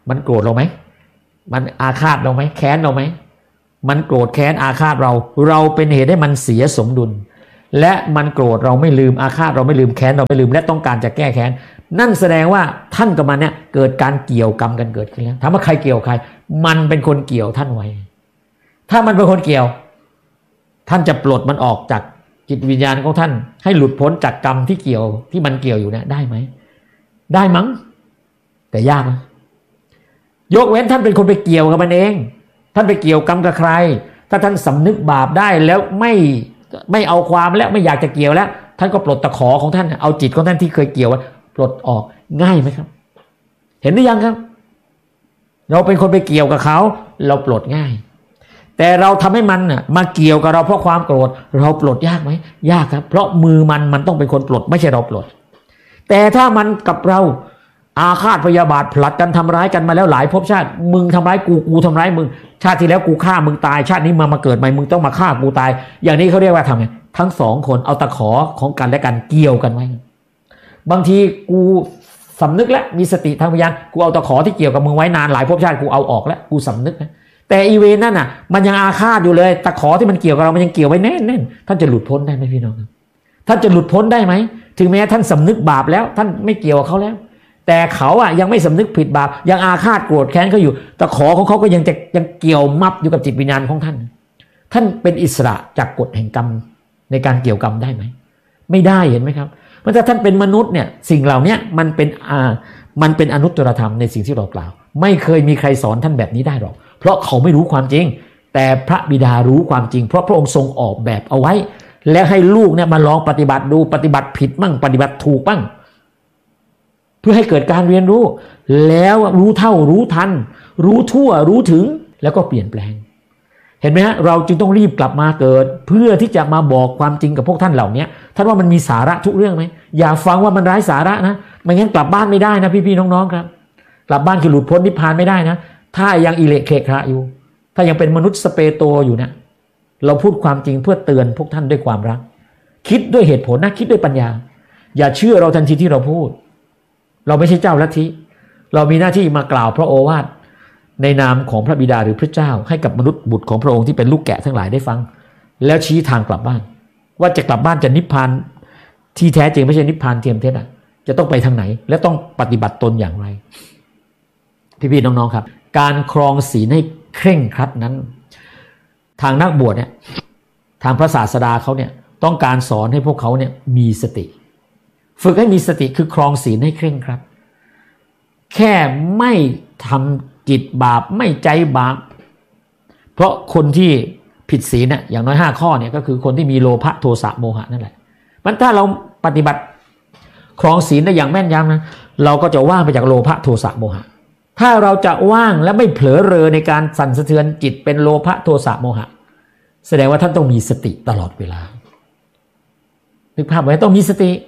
มันโกรธเราไหมมันอาฆาตเราไหมแค้นเราไหมมันโกรธแค้นอาฆาตเราเป็นเหตุให้มันเสียสมดุลและมันโกรธเราไม่ลืมอาฆาตเราไม่ลืมแค้นเราไม่ลืมและต้องการจะแก้แค้นนั่นแสดงว่าท่านกับมันเนี่ยเกิดการเกี่ยวกรรมกันเกิดขึ้นแล้วถามว่าใครเกี่ยวใครมันเป็นคนเกี่ยวท่านไว้ถ้ามันเป็นคนเกี่ยวท่านจะปลดมันออกจากจิตวิญญาณของท่านให้หลุดพ้นจากกรรมที่เกี่ยวที่มันเกี่ยวอยู่เนี่ยได้ไหมได้มั้งแต่ยากนะยกเว้นท่านเป็นคนไปเกี่ยวกับมันเองท่านไปเกี่ยวกรรมกับใครถ้าท่านสำนึกบาปได้แล้วไม่เอาความแล้วไม่อยากจะเกี่ยวแล้วท่านก็ปลดตะขอของท่านเอาจิตของท่านที่เคยเกี่ยวปลดออกง่ายไหมครับเห็นหรือยังครับเราเป็นคนไปเกี่ยวกับเขาเราปลดง่ายแต่เราทำให้มันมาเกี่ยวกับเราเพราะความโกรธเราปลดยากไหมยากครับเพราะมือมันต้องเป็นคนปลดไม่ใช่เราปลดแต่ถ้ามันกับเราอาฆาตพยาบาทผลัดกันทำร้ายกันมาแล้วหลายภพชาติมึงทำร้ายกูทำร้ายมึงชาติที่แล้วกูฆ่ามึงตายชาตินี้มาเกิดใหม่มึงต้องมาฆ่ากูตายอย่างนี้เขาเรียกว่าทำไงทั้งสองคนเอาตะขอของกันและกันเกี่ยวกันไว้บางทีกูสำนึกแล้วมีสติทางปัญญากูเอาตะขอที่เกี่ยวกับมึงไว้นานหลายภพชาติกูเอาออกแล้วกูสำนึกนะแต่อีเวนนั่นน่ะมันยังอาฆาตอยู่เลยตะขอที่มันเกี่ยวกับเรามันยังเกี่ยวไว้แน่นท่านจะหลุดพ้นได้ไหมพี่น้องท่านจะหลุดพ้นได้ไหมถึงแม้ท่านสำนึกบาปแล้วท่านไม่เกี่ยวกับเขาแล้วแต่เขายังไม่สำนึกผิดบาปยังอาฆาตโกรธแค้นเขาอยู่ตะขอของเขาก็ยังเกี่ยวมับอยู่กับจิตวิญญาณของท่านท่านเป็นอิสระจากกฎแห่งกรรมในการเกี่ยวกรรมได้ไหมไม่ได้เห็นไหมครับเพราะถ้าท่านเป็นมนุษย์เนี่ยสิ่งเหล่านี้มันเป็นอนุตตรธรรมในสิ่งที่เรากล่าวไม่เคยมีใครสอนท่านแบบนี้ได้หรอกเพราะเขาไม่รู้ความจริงแต่พระบิดารู้ความจริงเพราะพระองค์ทรงออกแบบเอาไว้และให้ลูกเนี่ยมาลองปฏิบัติดูปฏิบัติผิดมั่งปฏิบัติถูกบ้างเพื่อให้เกิดการเรียนรู้แล้วรู้เท่ารู้ทันรู้ทั่วรู้ถึงแล้วก็เปลี่ยนแปลงเห็นไหมฮะเราจึงต้องรีบกลับมาเกิดเพื่อที่จะมาบอกความจริงกับพวกท่านเหล่านี้ท่านว่ามันมีสาระทุกเรื่องไหมอย่าฟังว่ามันไร้สาระนะไม่งั้นกลับบ้านไม่ได้นะพี่ๆน้องๆครับกลับบ้านคือหลุดพ้นนิพพานไม่ได้นะถ้ายังอิเละเคขะอยู่ถ้ายังเป็นมนุษย์สเปโตอยู่นะเราพูดความจริงเพื่อเตือนพวกท่านด้วยความรักคิดด้วยเหตุผลนะคิดด้วยปัญญาอย่าเชื่อเราทันทีที่เราพูดเราไม่ใช่เจ้าลัทธิเรามีหน้าที่มากล่าวพระโอวาทในนามของพระบิดาหรือพระเจ้าให้กับมนุษย์บุตรของพระองค์ที่เป็นลูกแกะทั้งหลายได้ฟังแล้วชี้ทางกลับบ้านว่าจะกลับบ้านจะนิพพานที่แท้จริงไม่ใช่นิพพานเทียมเท็จจะต้องไปทางไหนและต้องปฏิบัติตนอย่างไรพี่ๆน้องๆครับการครองศีลให้เคร่งครัดนั้นทางนักบวชเนี่ยทางพระศาสดาเขาเนี่ยต้องการสอนให้พวกเขาเนี่ยมีสติฝึกให้มีสติคือครองศีลให้เคร่งครัดแค่ไม่ทำจิตบาปไม่ใจบาปเพราะคนที่ผิดศีลเนี่ยอย่างน้อย5ข้อเนี่ยก็คือคนที่มีโลภะโทสะโมหะนั่นแหละมันถ้าเราปฏิบัติครองศีลได้อย่างแม่นยำนะเราก็จะว่างไปจากโลภะโทสะโมหะถ้าเราจะว่างและไม่เผลอเรอในการสั่นสะเทือนจิตเป็นโลภะโทสะโมหะแสดงว่าท่านต้องมีสติตลอดเวลานึกภาพไว้ต้องมีสติ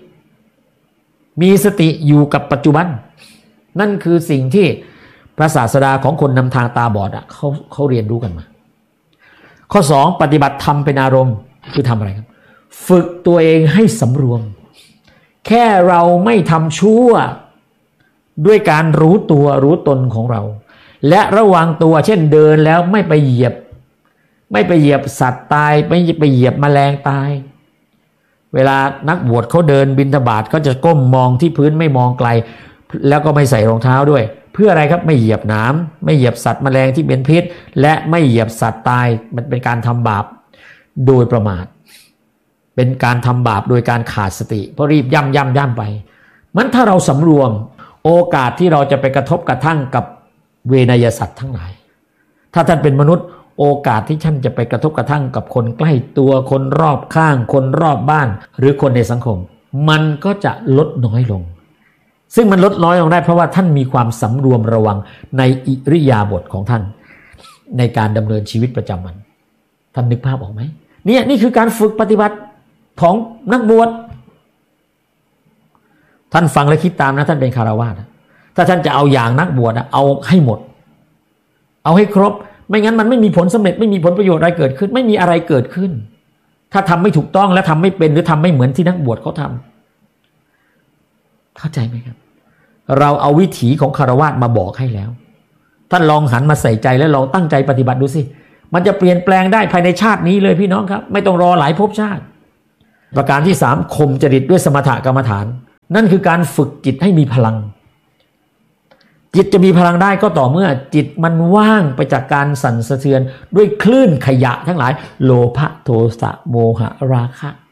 อยู่กับปัจจุบันนั่นคือสิ่งที่พระศาสดาของคนนำทางตาบอดเขาเรียนรู้กันมาข้อ2ปฏิบัติธรรมเป็นอารมณ์คือทำอะไรครับฝึกตัวเองให้สำรวมแค่เราไม่ทำชั่วด้วยการรู้ตัวรู้ตนของเราและระวังตัวเช่นเดินแล้วไม่ไปเหยียบสัตว์ตายไม่ไปเหยียบแมลงตายเวลานักบวชเขาเดินบิณฑบาตก็จะก้มมองที่พื้นไม่มองไกลแล้วก็ไม่ใส่รองเท้าด้วยเพื่ออะไรครับไม่เหยียบน้ำไม่เหยียบสัตว์แมลงที่เป็นพิษและไม่เหยียบสัตว์ตายมันเป็นการทำบาปโดยประมาทเป็นการทำบาปโดยการขาดสติเพราะรีบย่ำไปมันถ้าเราสำรวมโอกาสที่เราจะไปกระทบกระทั่งกับเวนยสัตว์ทั้งหลายถ้าท่านเป็นมนุษย์โอกาสที่ท่านจะไปกระทบกระทั่งกับคนใกล้ตัวคนรอบข้างคนรอบบ้านหรือคนในสังคมมันก็จะลดน้อยลงซึ่งมันลดน้อยลงได้เพราะว่าท่านมีความสำรวมระวังในอิริยาบถของท่านในการดำเนินชีวิตประจำวันท่านนึกภาพออกไหมนี่คือการฝึกปฏิบัติของนักบวชท่านฟังและคิดตามนะท่านเป็นคฤหัสถ์ถ้าท่านจะเอาอย่างนักบวชเอาให้หมดเอาให้ครบไม่งั้นมันไม่มีผลสำเร็จไม่มีผลประโยชน์อะไรเกิดขึ้นไม่มีอะไรเกิดขึ้นถ้าทำไม่ถูกต้องและทำไม่เป็นหรือทำไม่เหมือนที่นักบวชเขาทำเข้าใจไหมครับเราเอาวิถีของคฤหัสถ์มาบอกให้แล้วท่านลองหันมาใส่ใจแล้วลองตั้งใจปฏิบัติดูสิมันจะเปลี่ยนแปลงได้ภายในชาตินี้เลยพี่น้องครับไม่ต้องรอหลายภพชาติประการที่3ข่มจริตด้วยสมถกรรมฐานนั่นคือการฝึกจิตให้มีพลังจิตจะมีพลังได้ก็ต่อเมื่อจิตมันว่างไปจากการสั่นสะเทือนด้วยคลื่นขยะทั้งหลายโลภะโทสะโมหะราคะ